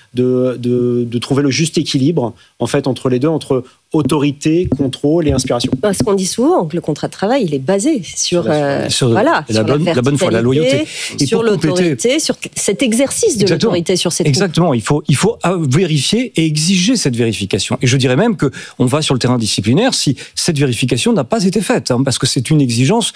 J: de trouver le juste équilibre, en fait, entre les deux, entre autorité, contrôle et inspiration.
H: Parce qu'on dit souvent que le contrat de travail, il est basé sur
K: la bonne foi, la loyauté.
H: Et sur l'autorité, sur cet exercice de l'autorité sur ces
K: Exactement. Il faut vérifier et exiger cette vérification. Et je dirais même que on va sur le terrain disciplinaire si cette vérification n'a pas été faite, parce que c'est une exigence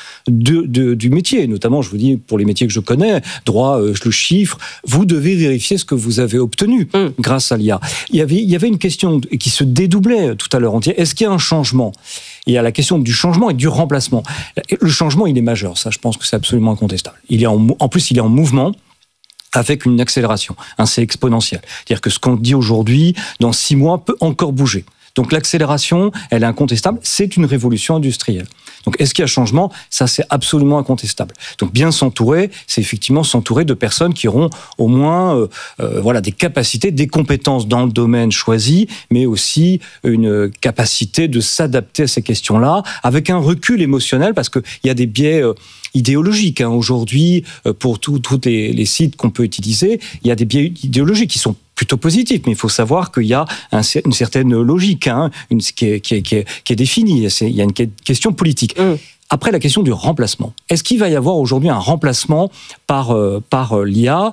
K: du métier. Notamment, je vous dis, pour les métiers que je connais, droit, le chiffre, vous devez vérifier ce que vous avez obtenu grâce à l'IA. Il y avait une question qui se dédoublait tout à l'heure. Est-ce qu'il y a un changement ? Il y a la question du changement et du remplacement. Le changement, il est majeur. Ça, je pense que c'est absolument incontestable. En plus, il est en mouvement avec une accélération. C'est exponentiel. C'est-à-dire que ce qu'on dit aujourd'hui, dans 6 mois, peut encore bouger. Donc l'accélération, elle est incontestable. C'est une révolution industrielle. Donc est-ce qu'il y a changement ? Ça, c'est absolument incontestable. Donc bien s'entourer, c'est effectivement s'entourer de personnes qui auront au moins des capacités, des compétences dans le domaine choisi, mais aussi une capacité de s'adapter à ces questions-là, avec un recul émotionnel, parce qu'il y a des biais idéologiques. Aujourd'hui, pour tous les sites qu'on peut utiliser, il y a des biais idéologiques qui sont plutôt positif, mais il faut savoir qu'il y a une certaine logique qui est définie. Il y a une question politique. Après, la question du remplacement. Est-ce qu'il va y avoir aujourd'hui un remplacement par l'IA ?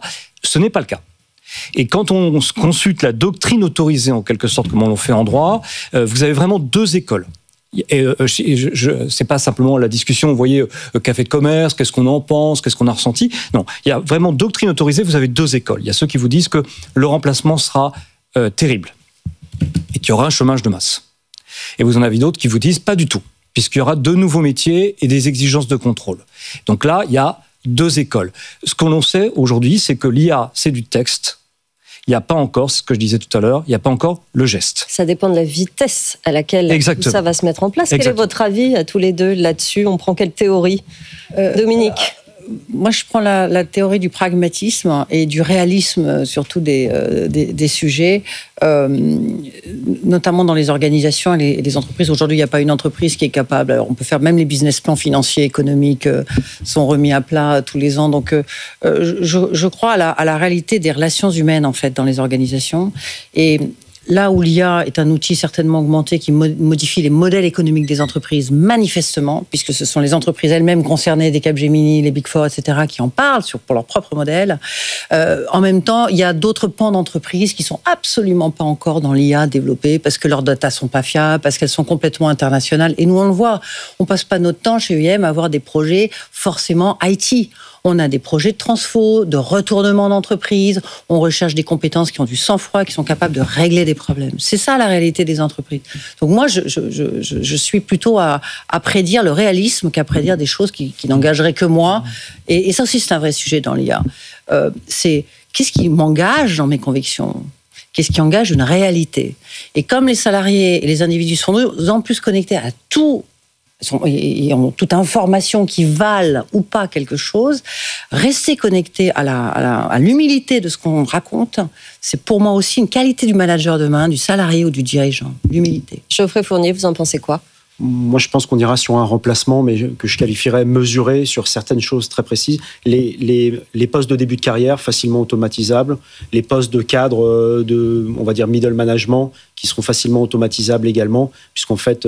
K: Ce n'est pas le cas. Et quand on consulte la doctrine autorisée, en quelque sorte, comme on l'a fait en droit, vous avez vraiment 2 écoles. Et c'est pas simplement la discussion, vous voyez, café de commerce, qu'est-ce qu'on en pense, qu'est-ce qu'on a ressenti. Non, il y a vraiment doctrine autorisée, vous avez 2 écoles. Il y a ceux qui vous disent que le remplacement sera terrible et qu'il y aura un chômage de masse. Et vous en avez d'autres qui vous disent pas du tout, puisqu'il y aura 2 nouveaux métiers et des exigences de contrôle. Donc là, il y a 2 écoles. Ce qu'on sait aujourd'hui, c'est que l'IA, c'est du texte. Il n'y a pas encore, ce que je disais tout à l'heure, il n'y a pas encore le geste.
H: Ça dépend de la vitesse à laquelle tout ça va se mettre en place. Quel est votre avis à tous les deux là-dessus ? On prend quelle théorie ? Dominique ?
I: Moi, je prends la théorie du pragmatisme et du réalisme, surtout des sujets, notamment dans les organisations et les entreprises. Aujourd'hui, il n'y a pas une entreprise qui est capable. Alors, on peut faire même les business plans financiers, économiques, sont remis à plat tous les ans. Donc, je crois à la réalité des relations humaines, en fait, dans les organisations. Et là où l'IA est un outil certainement augmenté qui modifie les modèles économiques des entreprises, manifestement, puisque ce sont les entreprises elles-mêmes concernées, des Capgemini, les Big Four, etc., qui en parlent pour leur propre modèle. En même temps, il y a d'autres pans d'entreprises qui sont absolument pas encore dans l'IA développées parce que leurs data sont pas fiables, parce qu'elles sont complètement internationales. Et nous, on le voit, on passe pas notre temps chez UIM à avoir des projets forcément IT. On a des projets de transfo, de retournement d'entreprise. On recherche des compétences qui ont du sang-froid, qui sont capables de régler des problèmes. C'est ça la réalité des entreprises. Donc moi, je suis plutôt à prédire le réalisme qu'à prédire des choses qui n'engageraient que moi. Et ça aussi, c'est un vrai sujet dans l'IA. C'est qu'est-ce qui m'engage dans mes convictions ? Qu'est-ce qui engage une réalité ? Et comme les salariés et les individus sont de plus en plus connectés à tout et ont toute information qui valent ou pas quelque chose, rester connecté à l'humilité de ce qu'on raconte, c'est pour moi aussi une qualité du manager demain, du salarié ou du dirigeant, l'humilité.
H: Geoffrey Fournier, vous en pensez quoi ?
J: Moi, je pense qu'on ira sur un remplacement, mais que je qualifierais mesuré sur certaines choses très précises. Les postes de début de carrière facilement automatisables, les postes de cadre on va dire middle management, qui seront facilement automatisables également, puisqu'en fait,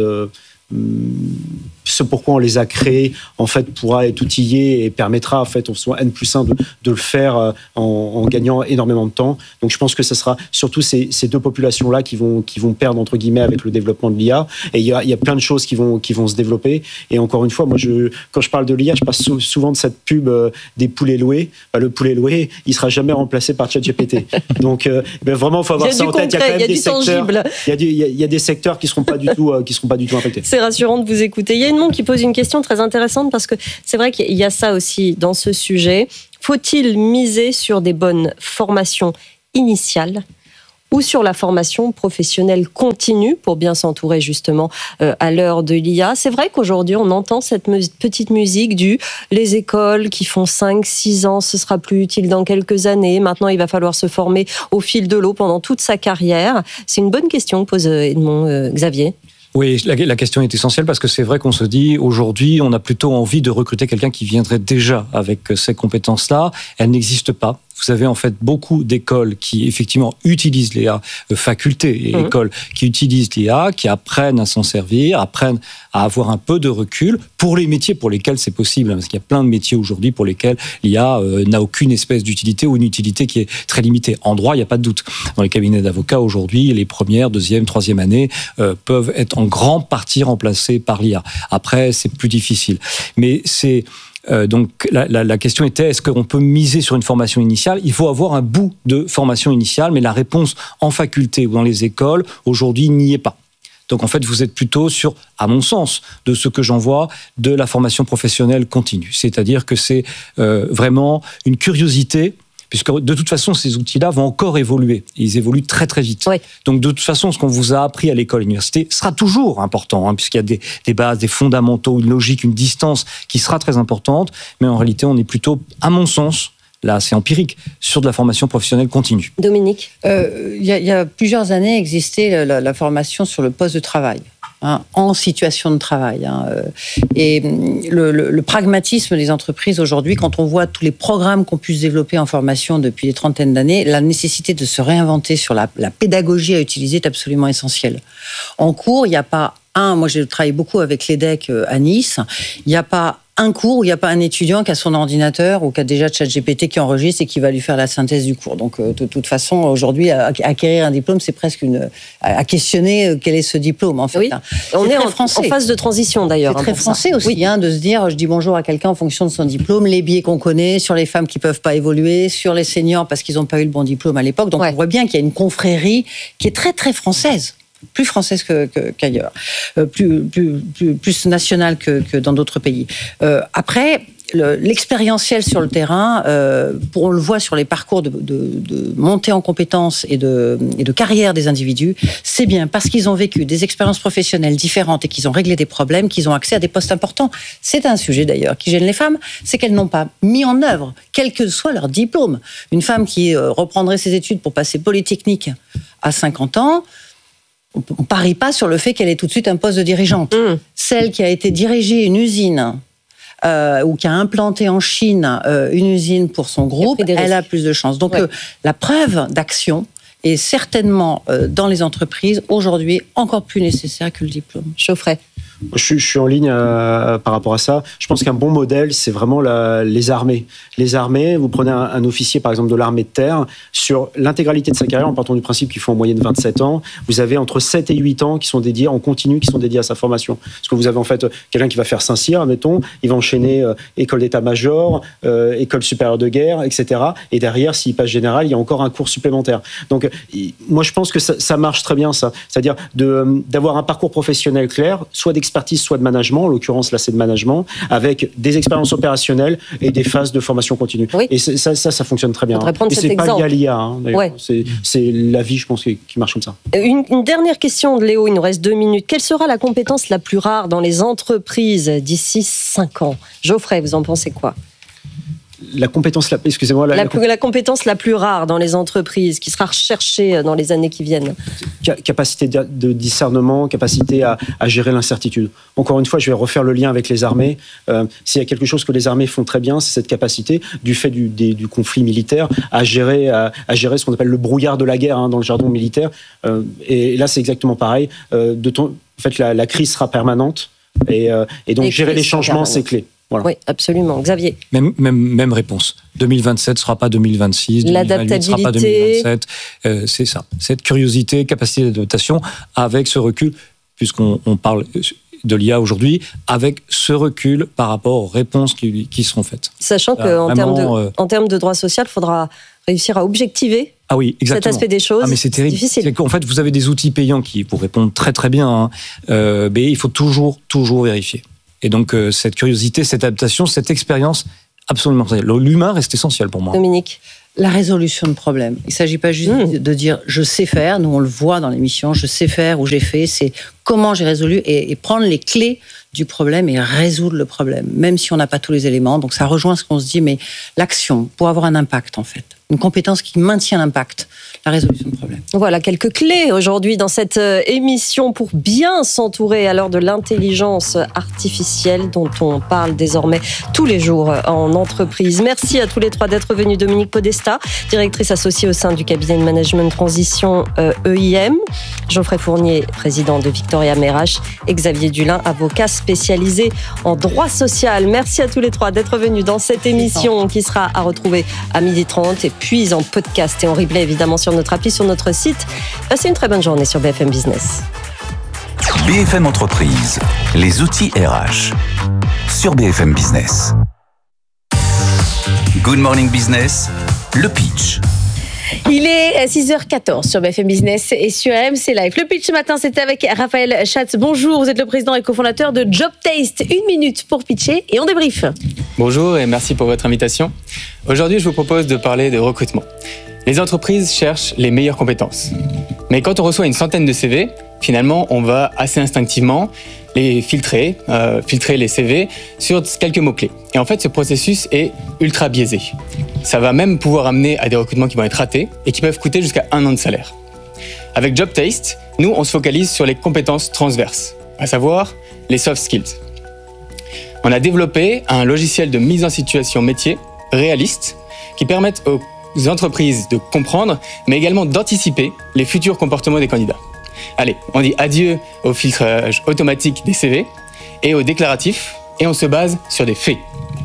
J: ce pourquoi on les a créés, en fait, pourra être outillé et permettra, en fait, au soit N+1 de le faire en gagnant énormément de temps. Donc, je pense que ce sera surtout ces deux populations-là qui vont perdre, entre guillemets, avec le développement de l'IA. Et il y a plein de choses qui vont se développer. Et encore une fois, moi, quand je parle de l'IA, je passe souvent de cette pub des poulets loués. Le poulet loué, il sera jamais remplacé par ChatGPT. Donc, vraiment, il faut avoir ça en tête. Il y a quand même des secteurs. Il y a des secteurs qui seront pas du tout impactés.
H: C'est rassurant de vous écouter. Il y a une monde qui pose une question très intéressante parce que c'est vrai qu'il y a ça aussi dans ce sujet. Faut-il miser sur des bonnes formations initiales ou sur la formation professionnelle continue pour bien s'entourer justement à l'heure de l'IA? C'est vrai qu'aujourd'hui, on entend cette petite musique les écoles qui font 5-6 ans, ce sera plus utile dans quelques années. Maintenant, il va falloir se former au fil de l'eau pendant toute sa carrière. C'est une bonne question que pose Edmond. Xavier?
K: Oui, la question est essentielle parce que c'est vrai qu'on se dit aujourd'hui, on a plutôt envie de recruter quelqu'un qui viendrait déjà avec ces compétences-là. Elles n'existent pas. Vous avez en fait beaucoup d'écoles qui effectivement utilisent l'IA, facultés et écoles qui utilisent l'IA, qui apprennent à s'en servir, apprennent à avoir un peu de recul pour les métiers pour lesquels c'est possible. Parce qu'il y a plein de métiers aujourd'hui pour lesquels l'IA n'a aucune espèce d'utilité ou une utilité qui est très limitée. En droit, il n'y a pas de doute. Dans les cabinets d'avocats aujourd'hui, les premières, deuxième, troisième années peuvent être en grande partie remplacées par l'IA. Après, c'est plus difficile. Mais c'est... donc la question était, est-ce qu'on peut miser sur une formation initiale? Il faut avoir un bout de formation initiale, mais la réponse en faculté ou dans les écoles, aujourd'hui, n'y est pas. Donc en fait, vous êtes plutôt sur, à mon sens, de ce que j'en vois, de la formation professionnelle continue. C'est-à-dire que c'est vraiment une curiosité, puisque de toute façon, ces outils-là vont encore évoluer. Ils évoluent très très vite. Oui. Donc de toute façon, ce qu'on vous a appris à l'école, à l'université, sera toujours important, puisqu'il y a des bases, des fondamentaux, une logique, une distance qui sera très importante. Mais en réalité, on est plutôt, à mon sens, là c'est empirique, sur de la formation professionnelle continue.
H: Dominique?
I: Il y a plusieurs années existait la formation sur le poste de travail. En situation de travail. Et le pragmatisme des entreprises aujourd'hui, quand on voit tous les programmes qu'on puisse développer en formation depuis des trentaines d'années, la nécessité de se réinventer sur la pédagogie à utiliser est absolument essentielle. En cours, il n'y a pas moi j'ai travaillé beaucoup avec l'EDEC à Nice, il n'y a pas un cours où il n'y a pas un étudiant qui a son ordinateur ou qui a déjà ChatGPT qui enregistre et qui va lui faire la synthèse du cours. Donc, de toute façon, aujourd'hui, acquérir un diplôme, c'est presque à questionner quel est ce diplôme, en fait.
H: Oui. On est en phase de transition, d'ailleurs.
I: C'est très français aussi, de se dire, je dis bonjour à quelqu'un en fonction de son diplôme, les biais qu'on connaît, sur les femmes qui ne peuvent pas évoluer, sur les seniors parce qu'ils n'ont pas eu le bon diplôme à l'époque. Donc, on voit bien qu'il y a une confrérie qui est très, très française. Plus française qu'ailleurs, plus nationale que dans d'autres pays. Après, l'expérientiel sur le terrain, on le voit sur les parcours de montée en compétences et de carrière des individus, c'est bien parce qu'ils ont vécu des expériences professionnelles différentes et qu'ils ont réglé des problèmes, qu'ils ont accès à des postes importants. C'est un sujet d'ailleurs qui gêne les femmes, c'est qu'elles n'ont pas mis en œuvre, quel que soit leur diplôme. Une femme qui reprendrait ses études pour passer Polytechnique à 50 ans, on ne parie pas sur le fait qu'elle ait tout de suite un poste de dirigeante. Celle qui a été diriger une usine ou qui a implanté en Chine une usine pour son groupe, elle a plus de chances. Donc la preuve d'action est certainement dans les entreprises aujourd'hui encore plus nécessaire que le diplôme.
H: Geoffrey?
J: Je suis en ligne par rapport à ça. Je pense qu'un bon modèle, c'est vraiment les armées. Les armées, vous prenez un officier, par exemple, de l'armée de terre, sur l'intégralité de sa carrière, en partant du principe qu'il faut en moyenne 27 ans, vous avez entre 7 et 8 ans qui sont dédiés, en continu, qui sont dédiés à sa formation. Parce que vous avez en fait quelqu'un qui va faire Saint-Cyr, admettons, il va enchaîner école d'état-major, école supérieure de guerre, etc. Et derrière, s'il passe général, il y a encore un cours supplémentaire. Donc, moi, je pense que ça marche très bien, ça. C'est-à-dire d'avoir un parcours professionnel clair, soit d'expérience, expertise soit de management, en l'occurrence là c'est de management, avec des expériences opérationnelles et des phases de formation continue.
H: Oui.
J: Et ça fonctionne très bien.
H: Prendre
J: et
H: cet
J: c'est
H: exemple.
J: pas lié à l'IA, d'ailleurs.
H: Ouais.
J: C'est la vie, je pense, qui marche comme ça.
H: Une dernière question de Léo, il nous reste 2 minutes. Quelle sera la compétence la plus rare dans les entreprises d'ici 5 ans? Geoffrey, vous en pensez quoi?
J: La compétence, excusez-moi.
H: La compétence la plus rare dans les entreprises, qui sera recherchée dans les années qui viennent.
J: Capacité de discernement, capacité à gérer l'incertitude. Encore une fois, je vais refaire le lien avec les armées. S'il y a quelque chose que les armées font très bien, c'est cette capacité, du fait du conflit militaire, à gérer ce qu'on appelle le brouillard de la guerre dans le jargon militaire. Et là, c'est exactement pareil. En fait, la crise sera permanente. Et donc, gérer les changements, c'est clé. Voilà.
H: Oui, absolument. Xavier.
K: Même réponse. 2027 ne sera pas 2026, 2028 ne sera pas 2027. C'est ça. Cette curiosité, capacité d'adaptation, avec ce recul, puisqu'on parle de l'IA aujourd'hui, avec ce recul par rapport aux réponses qui seront faites.
H: Sachant qu'en termes de droit social, il faudra réussir à objectiver cet aspect des choses.
K: Mais c'est terrible.
H: Difficile.
K: En fait, vous avez des outils payants qui vous répondent très très bien, mais il faut toujours vérifier. Et donc, cette curiosité, cette adaptation, cette expérience, absolument. L'humain reste essentiel pour moi.
H: Dominique.
I: La résolution de problèmes. Il ne s'agit pas juste de dire je sais faire, nous on le voit dans l'émission, je sais faire ou j'ai fait, c'est comment j'ai résolu et prendre les clés du problème et résoudre le problème, même si on n'a pas tous les éléments. Donc ça rejoint ce qu'on se dit, mais l'action pour avoir un impact en fait. Une compétence qui maintient l'impact, la résolution de problèmes.
H: Voilà quelques clés aujourd'hui dans cette émission pour bien s'entourer à l'heure de l'intelligence artificielle dont on parle désormais tous les jours en entreprise. Merci à tous les trois d'être venus. Dominique Podesta, directrice associée au sein du cabinet de management transition EIM. Geoffrey Fournier, président de Victoria MRH. Et Xavier Dulin, avocat spécialisé en droit social. Merci à tous les trois d'être venus dans cette émission qui sera à retrouver à 12h30 et puis en podcast et en replay évidemment sur notre appli, sur notre site. Passez une très bonne journée sur BFM Business.
E: BFM Entreprise, les outils RH sur BFM Business. Good Morning Business, le pitch.
L: Il est 6h14 sur BFM Business et sur RMC Live. Le pitch ce matin, c'était avec Raphaël Schatz. Bonjour, vous êtes le président et cofondateur de Job Taste. 1 minute pour pitcher et on débrief.
M: Bonjour et merci pour votre invitation. Aujourd'hui, je vous propose de parler de recrutement. Les entreprises cherchent les meilleures compétences. Mais quand on reçoit une centaine de CV, finalement, on va assez instinctivement les filtrer les CV sur quelques mots-clés. Et en fait, ce processus est ultra biaisé. Ça va même pouvoir amener à des recrutements qui vont être ratés et qui peuvent coûter jusqu'à 1 an de salaire. Avec Job Taste, nous, on se focalise sur les compétences transverses, à savoir les soft skills. On a développé un logiciel de mise en situation métier réaliste qui permettent aux entreprises de comprendre, mais également d'anticiper les futurs comportements des candidats. Allez, on dit adieu au filtrage automatique des CV et au déclaratif, et on se base sur des faits.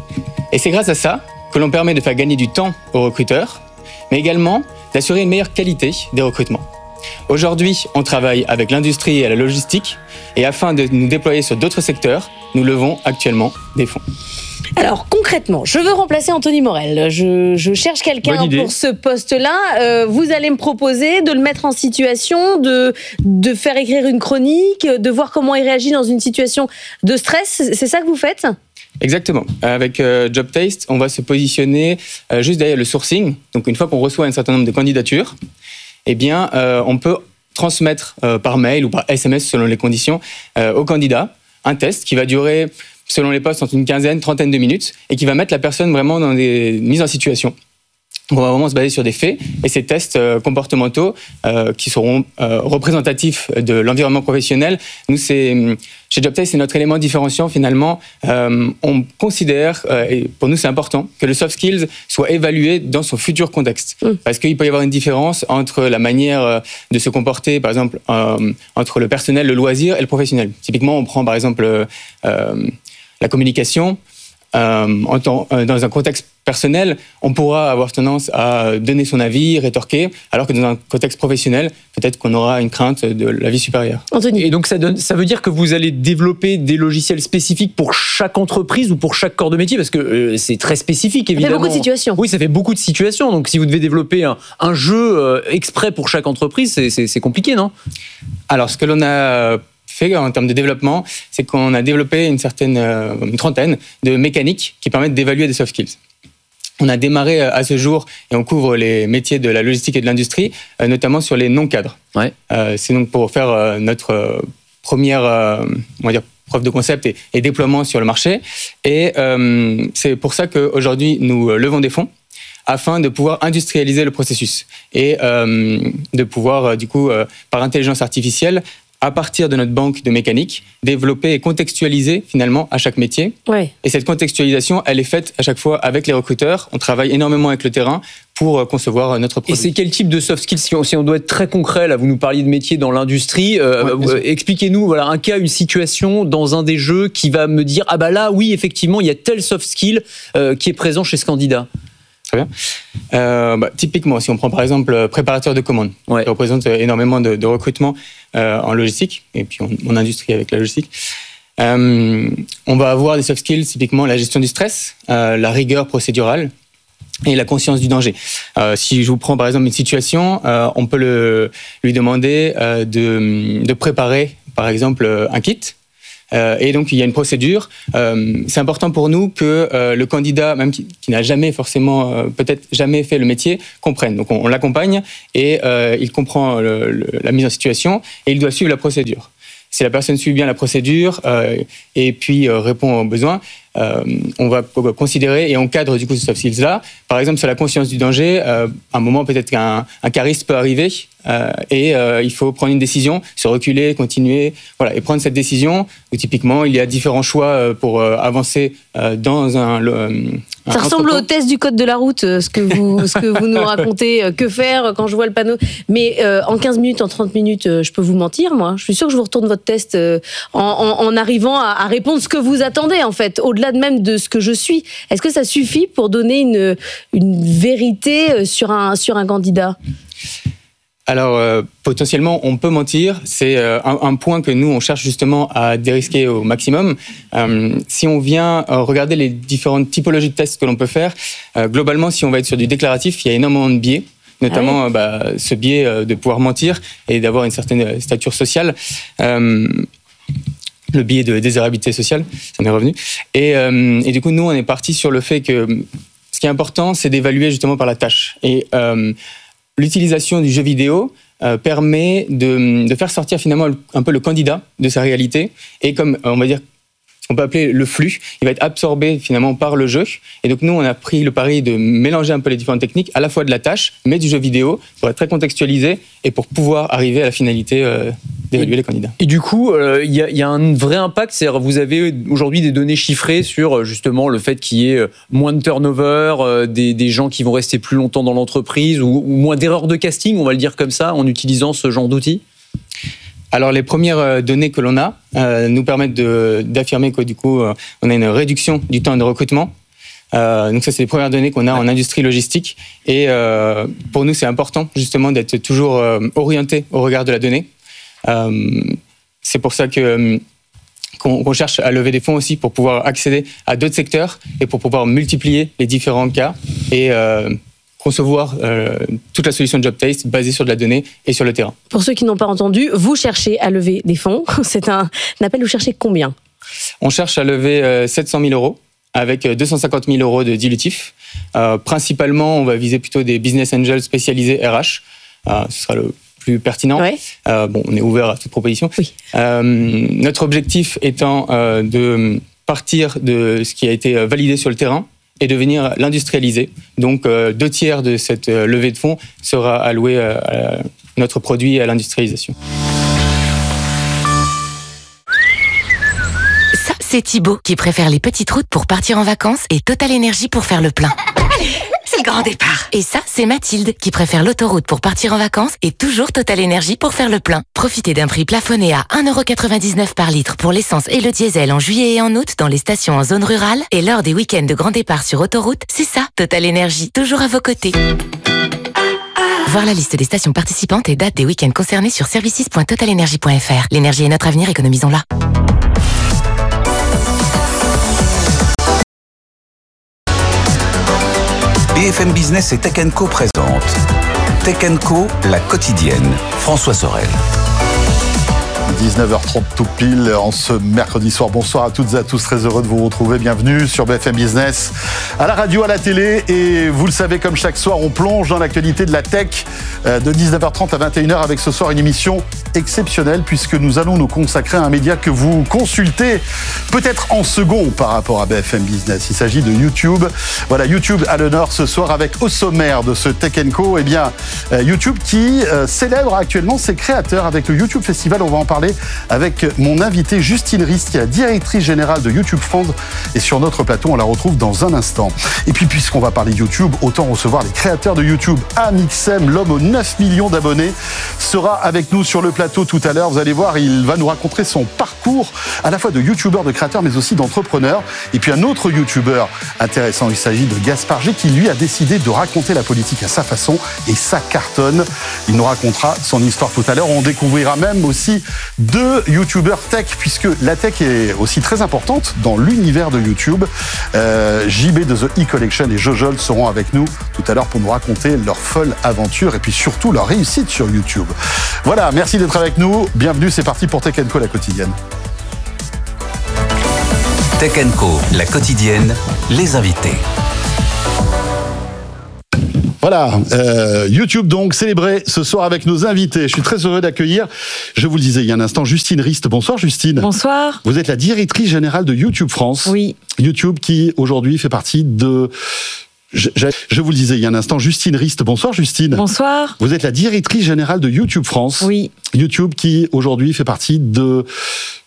M: Et c'est grâce à ça que l'on permet de faire gagner du temps aux recruteurs, mais également d'assurer une meilleure qualité des recrutements. Aujourd'hui, on travaille avec l'industrie et la logistique, et afin de nous déployer sur d'autres secteurs, nous levons actuellement des fonds.
L: Alors concrètement, je veux remplacer Anthony Morel. Je cherche quelqu'un pour ce poste-là. Vous allez me proposer de le mettre en situation, de faire écrire une chronique, de voir comment il réagit dans une situation de stress. C'est ça que vous faites ?
M: Exactement. Avec Job Taste, on va se positionner juste derrière le sourcing. Donc une fois qu'on reçoit un certain nombre de candidatures, eh bien, on peut transmettre par mail ou par SMS selon les conditions au candidat un test qui va durer, selon les postes, entre une trentaine de minutes et qui va mettre la personne vraiment dans des mises en situation. On va vraiment se baser sur des faits et ces tests comportementaux qui seront représentatifs de l'environnement professionnel. Nous, chez Job Taste, c'est notre élément différenciant finalement. On considère, et pour nous c'est important, que le soft skills soit évalué dans son futur contexte. Parce qu'il peut y avoir une différence entre la manière de se comporter, par exemple, entre le personnel, le loisir et le professionnel. Typiquement, on prend par exemple la communication. Dans un contexte personnel, on pourra avoir tendance à donner son avis, rétorquer, alors que dans un contexte professionnel, peut-être qu'on aura une crainte de la vie supérieure.
L: Anthony.
N: Et donc ça veut dire que vous allez développer des logiciels spécifiques pour chaque entreprise ou pour chaque corps de métier, parce que c'est très spécifique évidemment.
L: Ça fait beaucoup de situations.
N: Oui, ça fait beaucoup de situations. Donc si vous devez développer un jeu exprès pour chaque entreprise, c'est compliqué, non ?
M: Alors ce que l'on a fait en termes de développement, c'est qu'on a développé une trentaine de mécaniques qui permettent d'évaluer des soft skills. On a démarré à ce jour et on couvre les métiers de la logistique et de l'industrie, notamment sur les non-cadres.
N: Ouais.
M: C'est donc pour faire notre première, on va dire, preuve de concept et déploiement sur le marché. Et c'est pour ça qu'aujourd'hui, nous levons des fonds afin de pouvoir industrialiser le processus et de pouvoir, du coup, par intelligence artificielle, à partir de notre banque de mécanique, développer et contextualiser finalement à chaque métier.
L: Ouais.
M: Et cette contextualisation, elle est faite à chaque fois avec les recruteurs. On travaille énormément avec le terrain pour concevoir notre produit.
N: Et c'est quel type de soft skills, si on doit être très concret, là vous nous parliez de métiers dans l'industrie, expliquez-nous un cas, une situation dans un des jeux qui va me dire ah bah là oui effectivement il y a tel soft skill qui est présent chez ce candidat.
M: Très bien. Typiquement, si on prend par exemple préparateur de commandes, qui représente énormément de recrutement en logistique, et puis en industrie avec la logistique, on va avoir des soft skills, typiquement la gestion du stress, la rigueur procédurale et la conscience du danger. Si je vous prends par exemple une situation, on peut lui demander de préparer par exemple un kit. Et donc, il y a une procédure. C'est important pour nous que le candidat, même qui n'a jamais forcément, peut-être jamais fait le métier, comprenne. Donc, on l'accompagne et il comprend la mise en situation et il doit suivre la procédure. Si la personne suit bien la procédure et puis répond aux besoins, on va considérer et on cadre du coup ce soft skills-là. Par exemple, sur la conscience du danger, à un moment peut-être qu'un cariste peut arriver et il faut prendre une décision, se reculer, continuer, voilà, et prendre cette décision. Où typiquement, il y a différents choix pour avancer dans un.
L: Ça ressemble au test du code de la route, ce que vous nous racontez. Que faire quand je vois le panneau? Mais en 15 minutes, en 30 minutes, je peux vous mentir, moi. Je suis sûre que je vous retourne votre test en arrivant à répondre ce que vous attendez, en fait, au-delà même de ce que je suis. Est-ce que ça suffit pour donner une vérité sur un candidat?
M: Alors, potentiellement, on peut mentir. C'est un point que nous, on cherche justement à dérisquer au maximum. Si on vient regarder les différentes typologies de tests que l'on peut faire, globalement, si on va être sur du déclaratif, il y a énormément de biais, notamment ce biais de pouvoir mentir et d'avoir une certaine stature sociale. Le biais de désirabilité sociale, ça m'est revenu. Et du coup, nous, on est parti sur le fait que ce qui est important, c'est d'évaluer justement par la tâche. Et l'utilisation du jeu vidéo permet de faire sortir finalement un peu le candidat de sa réalité. Et comme, on va dire, ce qu'on peut appeler le flux, il va être absorbé finalement par le jeu. Et donc nous, on a pris le pari de mélanger un peu les différentes techniques, à la fois de la tâche, mais du jeu vidéo, pour être très contextualisé et pour pouvoir arriver à la finalité d'évaluer les candidats.
N: Et du coup, il y a un vrai impact, c'est-à-dire vous avez aujourd'hui des données chiffrées sur justement le fait qu'il y ait moins de turnover, des gens qui vont rester plus longtemps dans l'entreprise ou moins d'erreurs de casting, on va le dire comme ça, en utilisant ce genre d'outils?
M: Alors, les premières données que l'on a nous permettent d'affirmer que du coup, on a une réduction du temps de recrutement. Donc ça, c'est les premières données qu'on a en industrie logistique. Et pour nous, c'est important justement d'être toujours orienté au regard de la donnée. C'est pour ça qu'on cherche à lever des fonds aussi pour pouvoir accéder à d'autres secteurs et pour pouvoir multiplier les différents cas et concevoir toute la solution de JobTaste basée sur de la donnée et sur le terrain.
L: Pour ceux qui n'ont pas entendu, vous cherchez à lever des fonds. C'est un appel, vous cherchez combien?
M: On cherche à lever 700 000 euros avec 250 000 euros de dilutif. Principalement, on va viser plutôt des business angels spécialisés RH. Ce sera le plus pertinent. Ouais. On est ouvert à toute proposition. Oui. Notre objectif étant de partir de ce qui a été validé sur le terrain et de venir l'industrialiser. Donc, 2/3 de cette levée de fonds sera allouée à notre produit et à l'industrialisation.
O: Ça, c'est Thibaut qui préfère les petites routes pour partir en vacances et Total Énergie pour faire le plein. C'est le grand départ. Et ça, c'est Mathilde qui préfère l'autoroute pour partir en vacances et toujours Total Énergie pour faire le plein. Profitez d'un prix plafonné à 1,99 € par litre pour l'essence et le diesel en juillet et en août dans les stations en zone rurale et lors des week-ends de grand départ sur autoroute. C'est ça, Total Énergie, toujours à vos côtés. Voir la liste des stations participantes et dates des week-ends concernés sur services.totalenergie.fr. L'énergie est notre avenir, économisons-la.
E: BFM Business et Tech & Co présente Tech & Co, la quotidienne. François Sorel.
P: 19h30 tout pile en ce mercredi soir. Bonsoir à toutes et à tous, très heureux de vous retrouver. Bienvenue sur BFM Business, à la radio, à la télé. Et vous le savez, comme chaque soir, on plonge dans l'actualité de la tech de 19h30 à 21h avec ce soir une émission exceptionnelle puisque nous allons nous consacrer à un média que vous consultez peut-être en second par rapport à BFM Business. Il s'agit de YouTube. Voilà, YouTube à l'honneur ce soir avec au sommaire de ce Tech & Co. Eh bien, YouTube qui célèbre actuellement ses créateurs avec le YouTube Festival. On va en parler avec mon invitée Justine Rist, qui est la directrice générale de YouTube France. Et sur notre plateau, on la retrouve dans un instant. Et puis, puisqu'on va parler YouTube, autant recevoir les créateurs de YouTube. Amixem, l'homme aux 9 millions d'abonnés, sera avec nous sur le plateau tout à l'heure. Vous allez voir, il va nous raconter son parcours à la fois de YouTubeur, de créateur, mais aussi d'entrepreneur. Et puis un autre YouTubeur intéressant, il s'agit de Gaspard G, qui lui a décidé de raconter la politique à sa façon et ça cartonne. Il nous racontera son histoire tout à l'heure. On découvrira même aussi deux YouTubeurs tech, puisque la tech est aussi très importante dans l'univers de YouTube. JB de The E-Collection et Jojol seront avec nous tout à l'heure pour nous raconter leur folle aventure et puis surtout leur réussite sur YouTube. Voilà, merci d'être avec nous. Bienvenue, c'est parti pour Tech & Co, la quotidienne.
E: Tech & Co, la quotidienne, les invités.
P: Voilà, YouTube donc célébré ce soir avec nos invités. Je suis très heureux d'accueillir, je vous le disais il y a un instant, Justine Rist. Bonsoir Justine.
B: Bonsoir.
P: Vous êtes la directrice générale de YouTube France.
B: Oui.
P: YouTube qui aujourd'hui fait partie de... Je vous le disais il y a un instant, Justine Rist. Bonsoir Justine.
B: Bonsoir.
P: Vous êtes la directrice générale de YouTube France.
B: Oui.
P: YouTube qui aujourd'hui fait partie de...